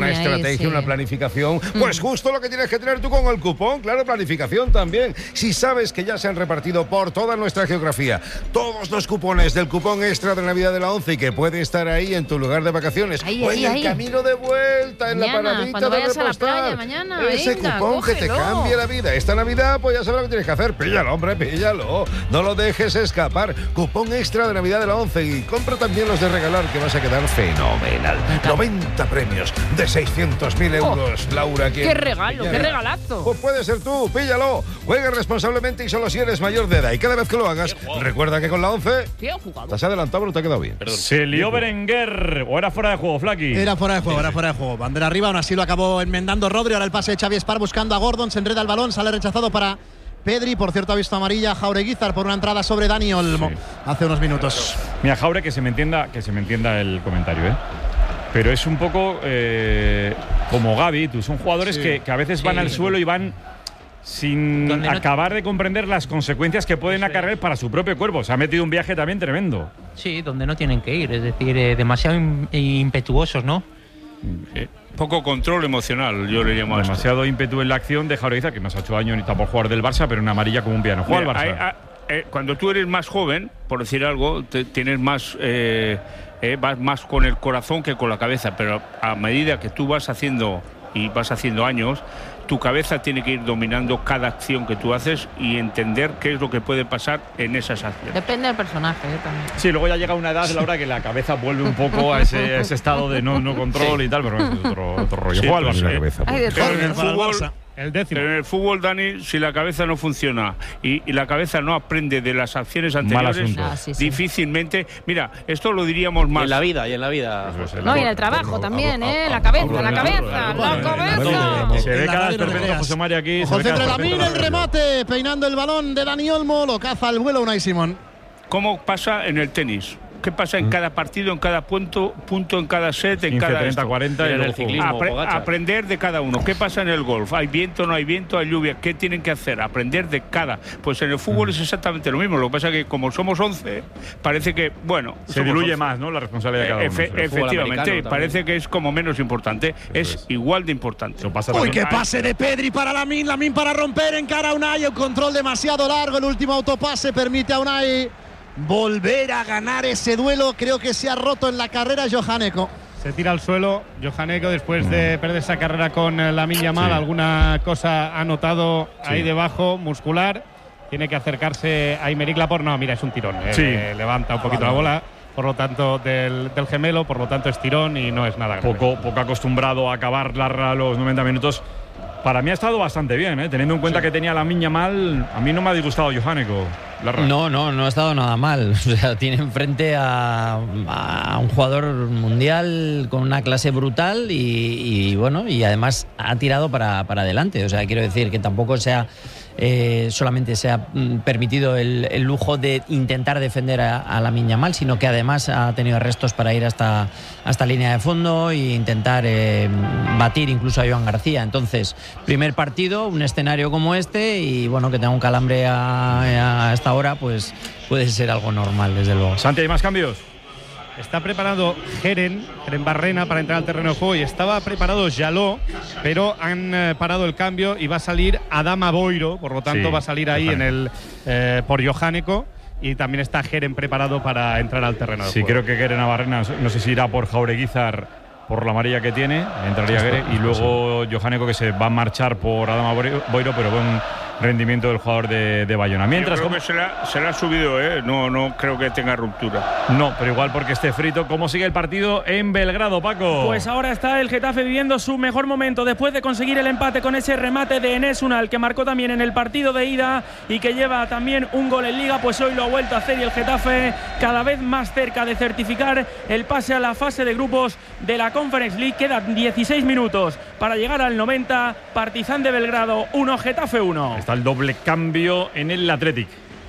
C: una estrategia, una planificación. Pues justo lo que tienes que tener tú con el cupón. Claro, planificación también. Si sabes que ya se han repartido por toda nuestra geografía todos los cupones del cupón extra de Navidad de la 11 y que puede estar ahí en tu lugar de vacaciones o en el camino de vuelta, en
D: mañana,
C: la paradita
D: cuando
C: de
D: vayas
C: repostar.
D: a la playa mañana,
C: ese
D: venga,
C: cupón que te
D: cógelo.
C: cambia la vida. Esta Navidad, pues ya sabes lo que tienes que hacer. Píllalo, hombre, píllalo. No lo dejes escapar. Cupón extra de Navidad de la 11 y compra también los de regalar, que vas a quedar fenomenal. 90 premios de 600.000 euros, Laura.
D: ¡Qué regalo, qué regalazo!
C: Pues puede ser tú, píllalo. Juega responsablemente y solo si eres mayor de edad. Y cada vez que lo hagas, recuerda que con la 11 te has adelantado, pero te ha quedado bien.
B: Se lió Berenguer, o era fuera de juego, Flaky.
N: Era fuera de juego, Bandera arriba, aún así lo acabó enmendando Rodri. Ahora el pase de Xavi Espar buscando a Gordon, se enreda el balón, sale rechazado para Pedri. Por cierto, ha visto amarilla Jaureguizar por una entrada sobre Dani Olmo hace unos minutos.
B: Mira, Jaure, que se me entienda el comentario, ¿eh? Pero es un poco como Gavi, tú. Son jugadores que a veces van al suelo y van sin acabar de comprender las consecuencias que pueden acarrear para su propio cuerpo. Se ha metido un viaje también tremendo.
R: Sí, donde no tienen que ir, es decir, demasiado impetuosos, ¿no?
L: Poco control emocional, yo le llamo a esto.
B: Demasiado ímpetu en la acción de Jaureguizar, que no se ha hecho daño ni tampoco jugar del Barça, pero una amarilla como un piano. Juega al Barça.
L: Cuando tú eres más joven, por decir algo, tienes más vas más con el corazón que con la cabeza, pero a medida que tú vas haciendo años, tu cabeza tiene que ir dominando cada acción que tú haces y entender qué es lo que puede pasar en esas acciones.
D: Depende del personaje, también.
B: Sí, luego ya llega una edad, Laura, que la cabeza vuelve un poco a ese estado de no control y tal, pero es otro rollo.
L: Sí,
B: Juega al
L: pues,
B: Barça.
L: Pero en el fútbol, Dani, si la cabeza no funciona y la cabeza no aprende de las acciones anteriores, difícilmente. Mira, esto lo diríamos más.
H: Y en la vida.
D: No, y en el trabajo también, la cabeza.
B: Se ve cada tormento José María aquí.
N: José Lamine, el remate, peinando el balón de Dani Olmo, lo caza al vuelo Unai Simón.
L: ¿Cómo pasa en el tenis? ¿Qué pasa en cada partido, en cada punto, en cada set, en
B: 15,
L: cada
B: 30, 40
L: en el ciclismo? Aprender de cada uno. ¿Qué pasa en el golf? ¿Hay viento, no hay viento, hay lluvia? ¿Qué tienen que hacer? Aprender de cada. Pues en el fútbol es exactamente lo mismo. Lo que pasa es que como somos 11, parece que, bueno...
B: Se diluye más, ¿no?, la responsabilidad de cada uno.
L: Efectivamente, parece que es como menos importante. Es igual de importante.
N: Uy, qué pase de Pedri para Lamine para romper, encara a Unai, el control demasiado largo, el último autopase permite a Unai volver a ganar ese duelo. Creo que se ha roto en la carrera Johaneko.
Q: Se tira al suelo Johaneko después de perder esa carrera con Lamine Yamal. Alguna cosa ha notado ahí debajo, muscular. Tiene que acercarse a Aymeric Laporte. No, mira, es un tirón. Levanta un poquito la bola, por lo tanto, del gemelo, por lo tanto es tirón y no es nada grave.
B: Poco acostumbrado a acabar los 90 minutos. Para mí ha estado bastante bien, teniendo en cuenta que tenía Lamine Yamal. A mí no me ha disgustado Johaneko.
K: No ha estado nada mal. O sea, tiene enfrente a un jugador mundial con una clase brutal y bueno, y además ha tirado para adelante. O sea, quiero decir que tampoco solamente se ha permitido el lujo de intentar defender a Lamine Yamal, sino que además ha tenido restos para ir hasta línea de fondo e intentar batir incluso a Joan García. Entonces, primer partido, un escenario como este, y bueno, que tenga un calambre a esta hora, pues puede ser algo normal, desde luego.
B: Santi, ¿hay más cambios?
Q: Está preparado Jeren Barrena para entrar al terreno de juego y estaba preparado Jaló, pero han parado el cambio y va a salir Adama Boiro, por lo tanto va a salir ahí por Johaneko, y también está Jeren preparado para entrar al terreno de juego.
B: Sí, creo que Jeren Barrena, no sé si irá por Jaureguizar por la amarilla que tiene, entraría Jeren, y luego Johaneko, que se va a marchar por Adama Boiro, pero buen rendimiento del jugador de Bayona. Mientras,
L: yo creo que se la ha subido, no creo que tenga ruptura.
B: No, pero igual porque esté frito. ¿Cómo sigue el partido en Belgrado, Paco?
I: Pues ahora está el Getafe viviendo su mejor momento después de conseguir el empate con ese remate de Enes Unal, que marcó también en el partido de ida y que lleva también un gol en Liga. Pues hoy lo ha vuelto a hacer, y el Getafe cada vez más cerca de certificar el pase a la fase de grupos de la Conference League. Quedan 16 minutos para llegar al 90. Partizan de Belgrado 1, Getafe 1.
B: Está el doble cambio en el Athletic.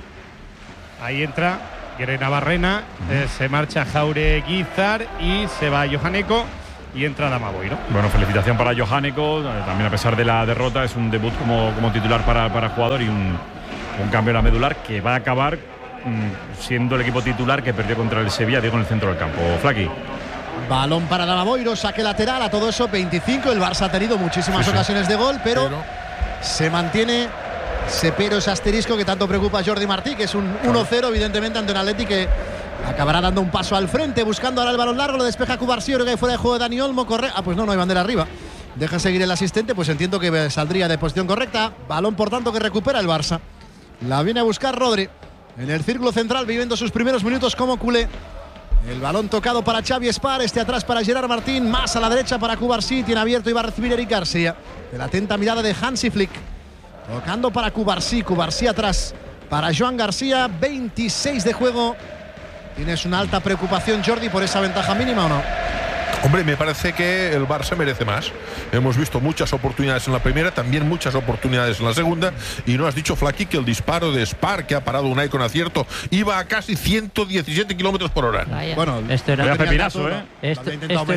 Q: Ahí entra Jeren Barrena, se marcha Jaureguizar y se va Johaneko y entra Adama Boiro.
B: Bueno, felicitación para Johaneko, también a pesar de la derrota. Es un debut como titular para jugador y un cambio en la medular que va a acabar siendo el equipo titular que perdió contra el Sevilla, digo, en el centro del campo. Flaky.
N: Balón para Damaboiro, saque lateral, a todo eso 25. El Barça ha tenido muchísimas ocasiones de gol, pero se mantiene ese asterisco que tanto preocupa a Jordi Martí, que es un 1-0 evidentemente ante un Atleti que acabará dando un paso al frente, buscando ahora el balón largo, lo despeja Cubarsí, creo que hay fuera de juego de Dani Olmo, corre. Pues no hay bandera arriba. Deja seguir el asistente, pues entiendo que saldría de posición correcta. Balón por tanto que recupera el Barça. La viene a buscar Rodri en el círculo central, viviendo sus primeros minutos como culé. El balón tocado para Xavi Espar, atrás para Gerard Martín, más a la derecha para Cubarsí, tiene abierto y va a recibir Eric García. De la atenta mirada de Hansi Flick. Tocando para Cubarsí, Cubarsí atrás para Joan García, 26 de juego. ¿Tienes una alta preocupación, Jordi, por esa ventaja mínima o no?
P: Hombre, me parece que el Barça merece más. Hemos visto muchas oportunidades en la primera, también muchas oportunidades en la segunda. Y no has dicho, Flaqui, que el disparo de Spar, que ha parado Unai con acierto, iba a casi 117 kilómetros por hora.
R: Bueno, esto era
B: un pepinazo, ¿eh?
R: Esto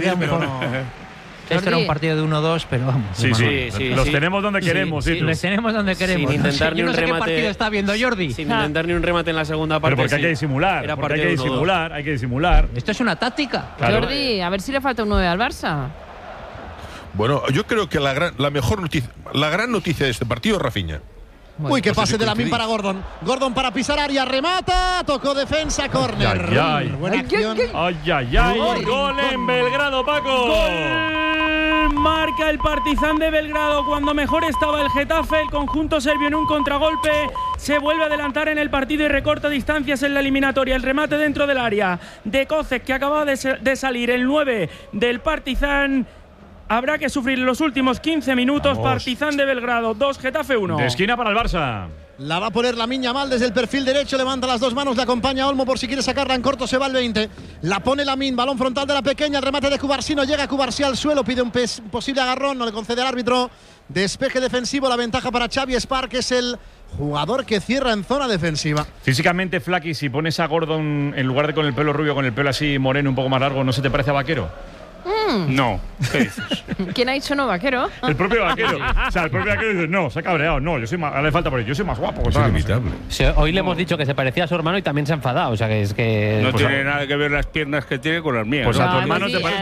R: era un partido de 1-2, pero vamos.
B: Sí. Los tenemos donde queremos.
R: Sí, los tenemos donde queremos.
H: Sin intentar ni un remate.
R: ¿Qué partido está viendo Jordi?
H: Sin intentar ni un remate en la segunda parte.
B: Pero porque hay que disimular. Hay que disimular.
R: Esto es una táctica.
B: Claro.
D: Jordi, a ver si le falta un 9 al Barça.
P: Bueno, yo creo que la gran noticia de este partido es Rafinha.
N: Uy, qué pase de Lamine para Gordon. Gordon para pisar área, remata, tocó defensa, córner. Buena acción.
B: Gol en Belgrado, Paco.
I: Gol marca el Partizan de Belgrado cuando mejor estaba el Getafe. El conjunto serbio en un contragolpe se vuelve a adelantar en el partido y recorta distancias en la eliminatoria. El remate dentro del área de Kocek, que acaba de salir, el 9 del Partizan. Habrá que sufrir los últimos 15 minutos. Vamos. Partizan de Belgrado 2, Getafe 1.
B: De esquina para el Barça.
N: La va a poner Lamine Yamal desde el perfil derecho, levanta las dos manos, le acompaña Olmo por si quiere sacarla en corto, se va al 20. La pone Lamine, balón frontal de la pequeña, el remate de Cubarsí, no llega Cubarsí al suelo, pide un posible agarrón, no le concede al árbitro. Despeje defensivo, la ventaja para Xavi Espar, que es el jugador que cierra en zona defensiva.
B: Físicamente, Flaqui, si pones a Gordon en lugar de con el pelo rubio, con el pelo así moreno, un poco más largo, ¿no se te parece a Vaquero?
L: No, ¿qué dices?
D: ¿Quién ha dicho no, Vaquero?
B: El propio Vaquero. O sea, el propio Vaquero dice, no, se ha cabreado. No, yo soy más, le falta por yo soy más guapo.
C: Es inimitable.
G: Hoy le hemos dicho que se parecía a su hermano y también se ha enfadado. O sea, que es que…
L: No tiene nada que ver las piernas que tiene con las mías.
B: Pues a tu
L: ¿no?
B: hermano te parece.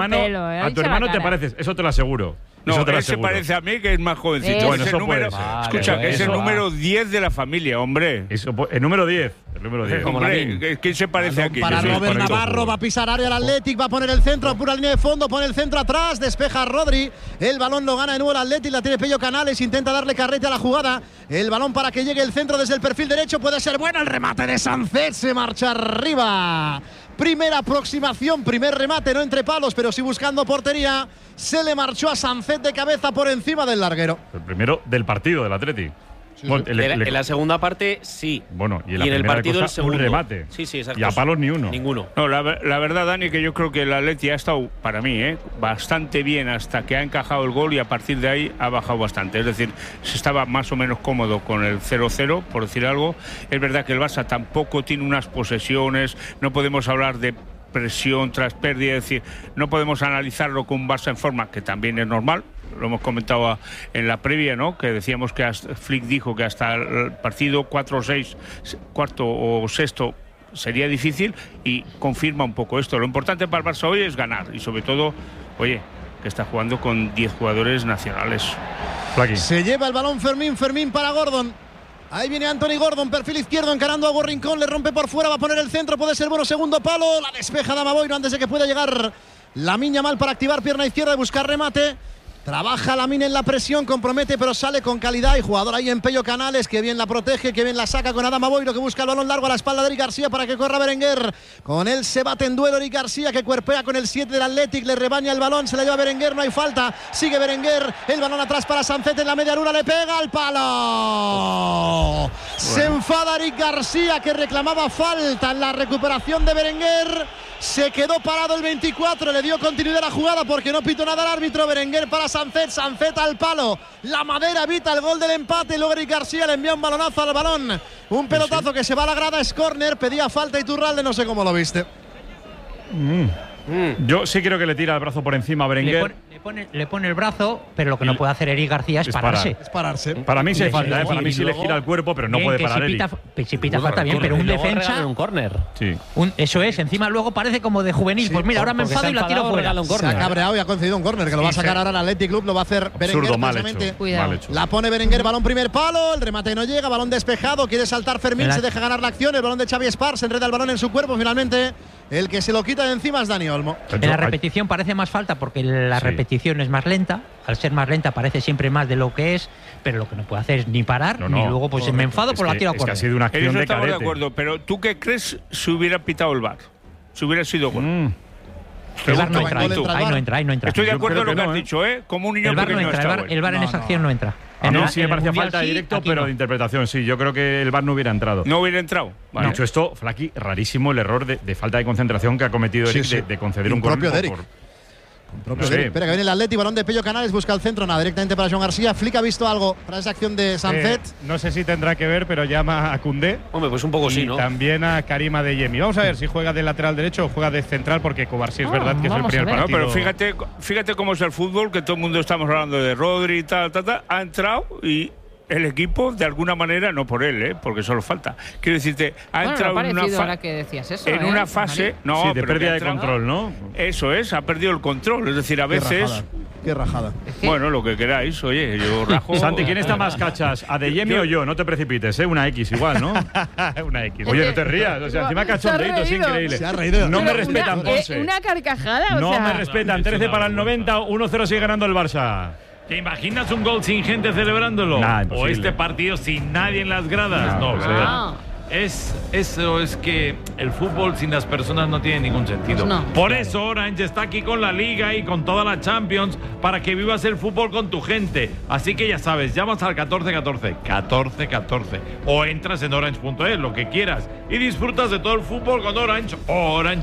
B: A tu hermano te pareces, eso te lo aseguro.
L: No, él se parece a mí, que es más jovencito.
B: Bueno,
L: es el número, escucha, que es el número 10 de la familia, hombre.
B: Eso, el número 10. El número 10.
L: Hombre, ¿quién se parece aquí?
N: Para Robert Navarro, va a pisar área el Athletic, va a poner el centro, pura línea de fondo, pone el centro atrás, despeja Rodri. El balón lo gana de nuevo el Athletic, la tiene Pello Canales, intenta darle carrete a la jugada. El balón para que llegue el centro desde el perfil derecho, puede ser bueno. El remate de Sancet, se marcha arriba. Primera aproximación, primer remate, no entre palos, pero sí buscando portería. Se le marchó a Sancet de cabeza por encima del larguero.
B: El primero del partido del Atleti.
H: Sí, bueno, en la segunda parte, sí.
B: Bueno, y en
H: el partido el segundo.
B: Un remate.
H: Sí, exacto.
B: Y a palos ni uno.
H: Ninguno.
L: No, la verdad, Dani, que yo creo que el Atleti ha estado, para mí, bastante bien hasta que ha encajado el gol y a partir de ahí ha bajado bastante. Es decir, se estaba más o menos cómodo con el 0-0, por decir algo. Es verdad que el Barça tampoco tiene unas posesiones, no podemos hablar de presión tras pérdida, es decir, no podemos analizarlo con un Barça en forma, que también es normal. Lo hemos comentado en la previa, ¿no? Que decíamos que Flick dijo que hasta el partido 4-6, cuarto o sexto sería difícil, y confirma un poco esto. Lo importante para el Barça hoy es ganar y sobre todo, oye, que está jugando con 10 jugadores nacionales.
N: Se lleva el balón Fermín para Gordon. Ahí viene Anthony Gordon, perfil izquierdo, encarando a Rincón, le rompe por fuera, va a poner el centro, puede ser bueno, segundo palo, la despeja Damaboiro antes de que pueda llegar Lamine Yamal para activar pierna izquierda y buscar remate. Trabaja Lamine en la presión, compromete, pero sale con calidad. Y jugador ahí en Pello Canales, que bien la protege, que bien la saca con Adama Boiro, que busca el balón largo a la espalda de Eric García para que corra Berenguer. Con él se bate en duelo Eric García, que cuerpea con el 7 del Athletic, le rebaña el balón, se la lleva Berenguer, no hay falta. Sigue Berenguer, el balón atrás para Sancet en la media luna, le pega al palo. Se enfada Eric García, que reclamaba falta en la recuperación de Berenguer. Se quedó parado el 24, le dio continuidad a la jugada porque no pitó nada el árbitro. Berenguer para Sancet, Sancet al palo, la madera evita el gol del empate. Luego Eric García le envía un balonazo al balón, un pelotazo que se va a la grada, es córner, pedía falta Iturralde, no sé cómo lo viste.
B: Yo sí creo que le tira el brazo por encima a Berenguer.
R: Le pone el brazo, pero lo que no puede hacer Eric García es pararse.
N: Es pararse.
B: Para mí sí falta, para mí sí le gira el cuerpo, pero no puede parar Eric.
R: Si pita falta bien, pero un defensa.
G: Un córner.
B: Sí.
R: Eso es, encima luego parece como de juvenil. Pues mira, ahora me enfado y la tiro fuera.
N: Se ha cabreado y ha concedido un córner, que lo va a sacar ahora el Athletic Club, lo va a hacer Berenguer precisamente. La pone Berenguer, balón primer palo, el remate no llega, balón despejado, quiere saltar Fermín, se deja ganar la acción, el balón de Xavi Esparz, enreda el balón en su cuerpo, finalmente el que se lo quita de encima es Dani Olmo.
R: En la repetición parece más falta porque la repetición es más lenta. Al ser más lenta parece siempre más de lo que es, pero lo que no puede hacer es ni parar, ni luego pues me enfado por la tiro a córner.
B: Ha sido una acción de
L: estamos
B: cadete.
L: de acuerdo, pero ¿tú qué crees si hubiera pitado el VAR? Si hubiera sido gol.
R: El VAR no entra, ahí no entra.
L: Estoy de acuerdo con lo que has dicho, ¿eh? Como un niño pequeño.
R: El VAR en esa acción no entra.
B: A mí sí me parecía falta de directo, pero de interpretación sí. Yo creo que el VAR no hubiera entrado.
L: No hubiera entrado.
B: Vale. Dicho esto, Flaqui, rarísimo el error de falta de concentración que ha cometido Eric de conceder un
N: propio
B: gol
N: de Eric. Espera que viene el Atleti, balón de Pello Canales, busca el centro, nada, directamente para Joan García. Flick ha visto algo para esa acción de Sancet.
J: No sé si tendrá que ver, pero llama a Koundé.
H: Hombre, pues un poco sí, ¿no?
J: Y también a Karim Adeyemi. Vamos a ver si juega de lateral derecho o juega de central, porque Cubarsí es verdad que es el primer partido.
L: No, pero fíjate cómo es el fútbol, que todo el mundo estamos hablando de Rodri y tal, ha entrado y el equipo, de alguna manera, no por él, porque solo falta. Quiero decirte, ha entrado en una fase. No,
B: sí, de pérdida de control, ¿no?
L: Eso es, ha perdido el control. Es decir, a veces.
N: Qué rajada.
L: Bueno, lo que queráis, oye, yo rajo.
B: Santi, ¿quién está más cachas? ¿Adeyemi o yo? No te precipites, Una X igual, ¿no?
J: Una X.
B: Oye, no te rías. O sea, encima cachondeito, es increíble.
N: Se ha reído.
B: No me respetan, Ponce.
D: Una carcajada,
B: No me respetan. 13 para el 90, 1-0 sigue ganando el Barça.
M: ¿Te imaginas un gol sin gente celebrándolo?
B: Nah,
M: o este partido sin nadie en las gradas. Eso es que el fútbol sin las personas no tiene ningún sentido. Por eso Orange está aquí con la Liga y con toda la Champions para que vivas el fútbol con tu gente. Así que ya sabes, llamas al 1414, 1414 o entras en orange.es, lo que quieras, y disfrutas de todo el fútbol con Orange. Orange.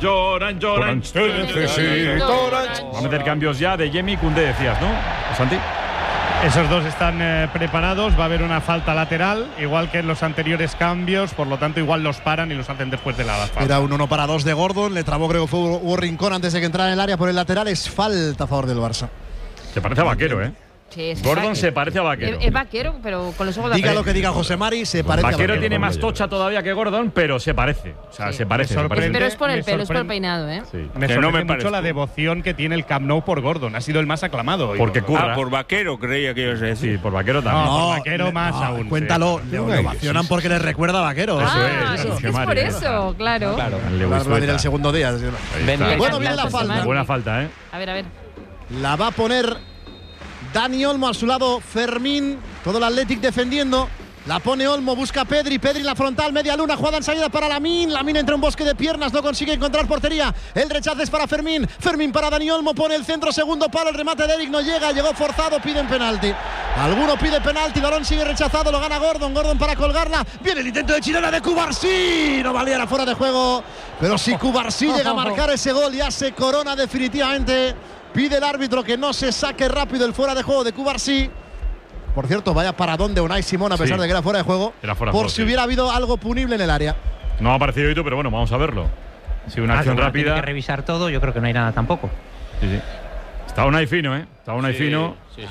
B: Vamos a meter cambios ya de Yemi y Koundé, decías, ¿no, Santi?
J: Esos dos están preparados, va a haber una falta lateral, igual que en los anteriores cambios, por lo tanto igual los paran y los hacen después de la falta.
N: Era un 1-2 de Gordon, le trabó, creo que fue Hugo Rincón antes de que entrara en el área por el lateral, es falta a favor del Barça.
B: Se parece a Vaquero, ¿eh?
D: Sí,
B: Gordon se parece a Vaquero.
D: Es Vaquero, pero con los ojos de
N: Diga lo que diga José Mari, se parece a
B: Vaquero. Tiene más tocha todavía que Gordon, pero se parece. O sea, se parece.
D: Pero es por el pelo, es por el peinado, ¿eh?
B: Sí.
J: Me sorprende mucho la devoción que tiene el Camp Nou por Gordon. Ha sido el más aclamado hoy.
B: Porque curra.
L: por Vaquero creía que ibas a decir.
B: Sí, por Vaquero también.
J: No, por Vaquero más aún.
N: Cuéntalo, le ovacionan porque les recuerda a Vaquero.
D: Es por eso, claro.
N: Va a venir el segundo día. Bueno, viene la falta.
B: Buena falta, ¿eh?
D: A ver.
N: La va a poner Dani Olmo, a su lado Fermín, todo el Athletic defendiendo. La pone Olmo, busca a Pedri en la frontal, media luna, jugada en salida para Lamine entre un bosque de piernas, no consigue encontrar portería. El rechazo es para Fermín para Dani Olmo, pone el centro, segundo palo, el remate de Eric no llega, llegó forzado, piden penalti. Alguno pide penalti, balón sigue rechazado, lo gana Gordon para colgarla. Viene el intento de chilena de Cubarsí, no valía, era fuera de juego. Pero si Cubarsí llega a marcar ese gol, ya se corona definitivamente. Pide el árbitro que no se saque rápido el fuera de juego de Cubarsí. Por cierto, vaya paradón de Unai Simón, a pesar de que era fuera de juego. Por si hubiera habido algo punible en el área.
B: No ha aparecido Ito, pero bueno, vamos a verlo. Sí, una acción rápida.
R: Hay que revisar todo, yo creo que no hay nada tampoco.
B: Sí. Está Unai fino, ¿eh? Está Unai fino.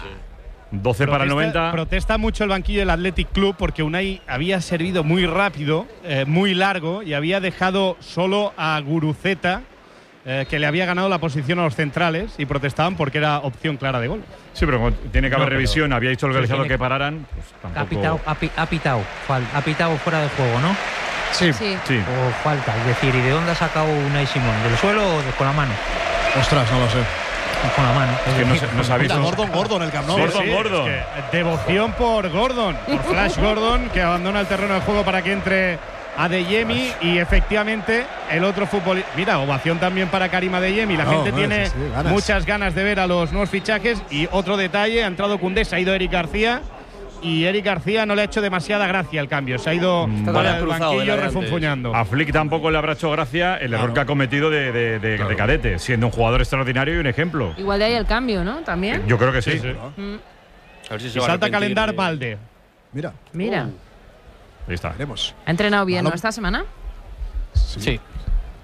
B: 12 para el 90.
J: Protesta mucho el banquillo del Athletic Club porque Unai había servido muy rápido, muy largo, y había dejado solo a Guruceta, que le había ganado la posición a los centrales, y protestaban porque era opción clara de gol.
B: Sí, pero tiene que haber revisión. Había dicho el organizador que pararan. Pues tampoco.
R: Ha pitado fuera de juego, ¿no?
N: Sí.
R: O falta, es decir, ¿y de dónde ha sacado Unai Simón? ¿Del suelo o con la mano?
N: Ostras, no lo sé.
R: Con la mano.
B: Es que no se ha visto.
N: Gordon, el Camp Nou.
B: Gordon.
J: Es que devoción por Gordon, por Flash Gordon, que abandona el terreno de juego para que entre Adeyemi, y efectivamente el otro futbolista. Mira, ovación también para Karim Adeyemi. La gente tiene muchas ganas de ver a los nuevos fichajes. Y otro detalle, ha entrado Koundé, se ha ido Eric García, y Eric García no le ha hecho demasiada gracia al cambio. Se ha ido para el banquillo refunfuñando.
B: A Flick tampoco le habrá hecho gracia el error que ha cometido de cadete, siendo un jugador extraordinario y un ejemplo.
D: Igual de ahí el cambio, ¿no? También.
B: Yo creo que sí.
J: A ver si se salta a calendar Valde.
D: Mira.
B: Ahí está.
N: Veremos.
D: ¿Ha entrenado bien, ¿no, esta semana?
N: Sí.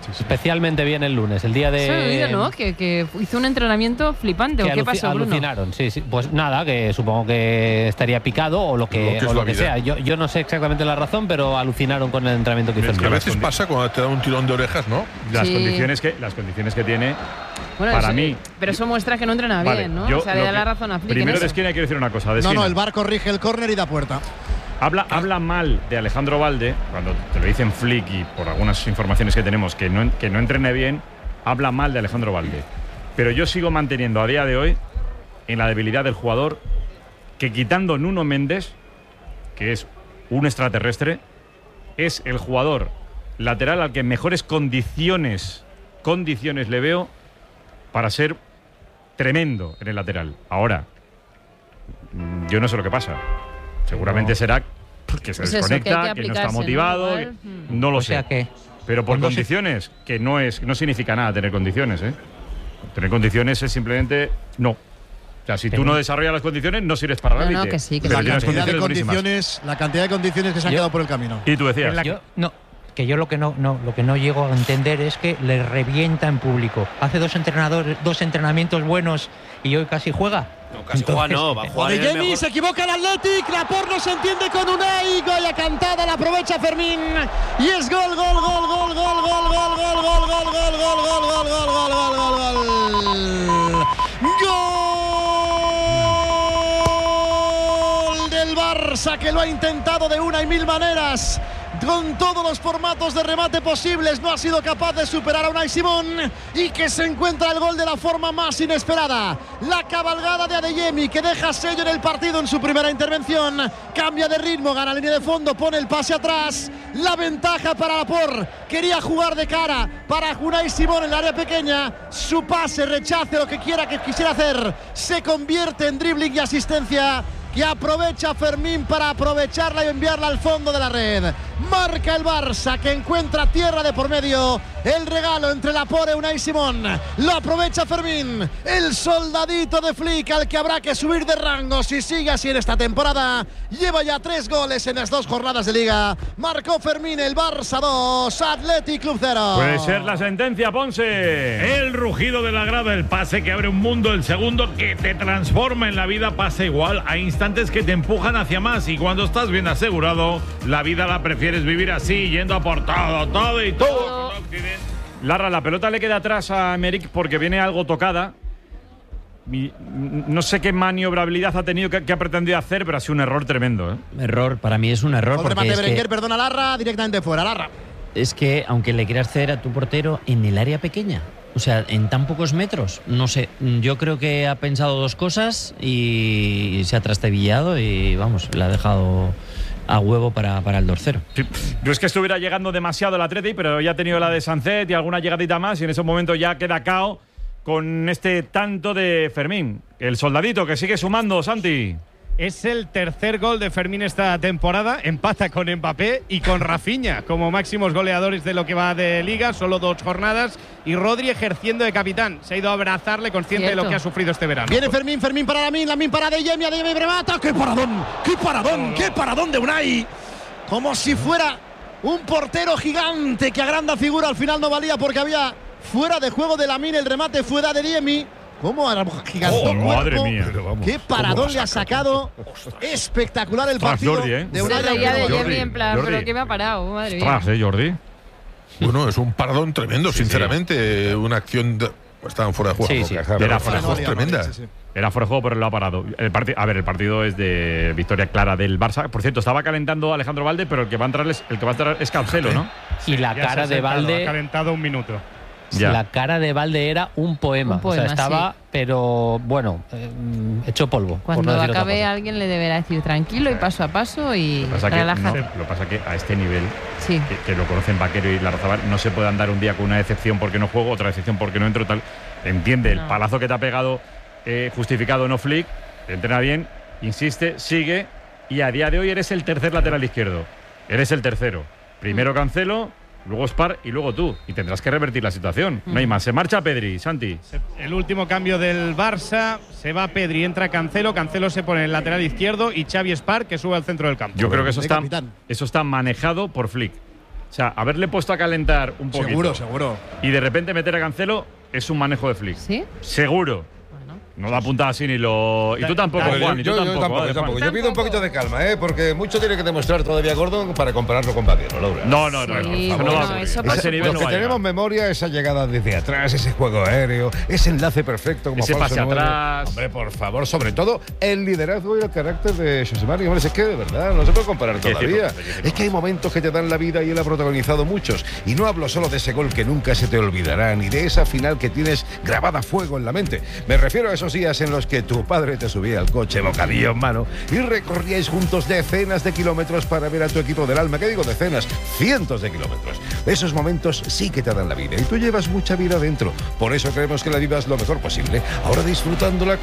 G: Especialmente bien el lunes, el día de...
D: Se me olvidó, ¿no? Que hizo un entrenamiento flipante. ¿O qué pasó, Bruno?
G: Alucinaron, sí. Pues nada, que supongo que estaría picado o lo que sea. Yo no sé exactamente la razón, pero alucinaron con el entrenamiento que hizo.
P: Es que a veces pasa cuando te da un tirón de orejas, ¿no?
B: Las condiciones que tiene, bueno, para mí...
D: Pero eso muestra que no entrena bien, ¿no? O sea, le da la razón a Flick.
B: Primero de esquina quiero decir una cosa.
N: No, el VAR corrige el córner y da puerta.
B: Habla mal de Alejandro Balde, cuando te lo dicen Flick y por algunas informaciones que tenemos que no entrene bien, habla mal de Alejandro Balde. Pero yo sigo manteniendo a día de hoy en la debilidad del jugador que, quitando Nuno Méndez, que es un extraterrestre, es el jugador lateral al que mejores condiciones le veo para ser tremendo en el lateral. Ahora, yo no sé lo que pasa. Seguramente será que se desconecta, que no está motivado, no lo sé. Pero por condiciones, que no significa nada tener condiciones, ¿eh? Tener condiciones es simplemente no. O sea, si tú no desarrollas las condiciones, no sirves para la élite.
N: Que sí, que la cantidad de condiciones que se han quedado por el camino.
B: Y tú decías.
R: Yo lo que no llego a entender es que le revienta en público. Hace dos entrenamientos buenos y hoy casi juega.
H: No, casi juega no, va a jugar.
N: Jamie se equivoca el Athletic, Laporte no se entiende con Unai, Goya cantada, la aprovecha Fermín y es gol del Barça, que lo ha intentado de una y mil maneras. Con todos los formatos de remate posibles, no ha sido capaz de superar a Unai Simón y que se encuentra el gol de la forma más inesperada. La cabalgada de Adeyemi, que deja sello en el partido en su primera intervención, cambia de ritmo, gana la línea de fondo, pone el pase atrás, la ventaja para Laporte, quería jugar de cara para Unai Simón en el área pequeña, su pase, rechace lo que quisiera hacer, se convierte en dribbling y asistencia, que aprovecha Fermín para aprovecharla y enviarla al fondo de la red. Marca el Barça, que encuentra tierra de por medio. El regalo entre Laporte y Unai Simón. Lo aprovecha Fermín, el soldadito de Flick, al que habrá que subir de rango si sigue así en esta temporada. Lleva ya 3 goles en las 2 jornadas de Liga. Marcó Fermín, el Barça 2, Athletic Club 0.
B: Puede ser la sentencia, Ponce.
M: El rugido de la grada, el pase que abre un mundo, el segundo que te transforma en la vida, pasa igual. Hay instantes que te empujan hacia más y cuando estás bien asegurado, la vida la prefieres vivir así, yendo a por todo y todo.
B: Larra, la pelota le queda atrás a Emerick porque viene algo tocada. No sé qué maniobrabilidad ha tenido, que ha pretendido hacer, pero ha sido un error tremendo, ¿eh?
K: Error, para mí es un error.
N: Otro remate de Berenguer, perdona, Larra, directamente fuera, Larra.
K: Es que, aunque le quieras ceder a tu portero en el área pequeña, o sea, en tan pocos metros, no sé, yo creo que ha pensado 2 cosas y se ha trastabillado y, vamos, le ha dejado a huevo para el 2-0.
B: Sí, no es que estuviera llegando demasiado el Atleti, pero ya ha tenido la de Sancet y alguna llegadita más y en ese momento ya queda cao con este tanto de Fermín. El soldadito que sigue sumando, Santi.
Q: Es el tercer gol de Fermín esta temporada, empata con Mbappé y con Rafinha como máximos goleadores de lo que va de Liga, solo 2 jornadas, y Rodri ejerciendo de capitán, se ha ido a abrazarle consciente de lo que ha sufrido este verano.
N: Viene Fermín para Lamin para Adeyemi remata, ¡qué paradón de Unai! Como si fuera un portero gigante que agranda figura, al final no valía porque había fuera de juego de Lamin, el remate fue de Adeyemi. ¿Cómo gigantó
B: madre mía.
N: Qué paradón le ha sacado. Espectacular el partido
D: de Unai. De Jordi en plan, pero que me ha parado, madre mía.
B: Jordi.
P: Bueno, es un paradón tremendo, sinceramente. Una acción estaban fuera de juego.
B: Sí.
P: Era fuera de juego tremenda.
B: Era fuera de juego, pero lo ha parado. El partido es de victoria clara del Barça. Por cierto, estaba calentando Alejandro Balde, pero el que va a entrar es Cancelo, ¿no?
G: Y la cara de Balde
J: ha calentado un minuto.
B: Ya.
G: La cara de Balde era un poema. O sea, estaba,
D: sí.
G: Pero bueno, hecho polvo.
D: Cuando acabe alguien le deberá decir tranquilo y paso a paso y relájate.
B: Lo que pasa es que a este nivel,
D: sí.
B: que lo conocen Vaquero y Larrazábal, no se puede andar un día con una decepción porque no juego, otra decepción porque no entro, tal. Entiende, el palazo que te ha pegado, justificado no Flick, te entrena bien, insiste, sigue, y a día de hoy eres el tercer lateral izquierdo. Eres el tercero. Primero Cancelo, luego Spar y luego tú. Y tendrás que revertir la situación. No hay más. Se marcha Pedri, Santi.
Q: El último cambio del Barça. Se va Pedri, entra Cancelo. Cancelo se pone en el lateral izquierdo y Xavi Spar, que sube al centro del campo.
B: Yo creo que eso está manejado por Flick. sea, haberle puesto a calentar un poquito.
N: Seguro.
B: Y de repente meter a Cancelo es un manejo de Flick.
D: ¿Sí?
B: Seguro. No da puntada así ni lo. Y tú tampoco, Juan. Y tú tampoco.
C: Yo pido un poquito de calma, porque mucho tiene que demostrar todavía Gordon para compararlo con Baguero, Laura.
B: No. A ese nivel
C: Los que tenemos memoria, esa llegada desde atrás, ese juego aéreo, ese enlace perfecto como
B: ese
C: falso
B: pase
C: 9.
B: atrás.
C: Hombre, por favor, sobre todo el liderazgo y el carácter de José María. Hombre, es que de verdad no se puede comparar todavía. Es que hay momentos que te dan la vida y él ha protagonizado muchos. Y no hablo solo de ese gol que nunca se te olvidará, ni de esa final que tienes grabada a fuego en la mente. Me refiero a esos días en los que tu padre te subía al coche, bocadillo en mano, y recorríais juntos decenas de kilómetros para ver a tu equipo del alma. ¿Qué digo decenas? Cientos de kilómetros. Esos momentos sí que te dan la vida y tú llevas mucha vida dentro. Por eso creemos que la vivas lo mejor posible. Ahora disfrutándola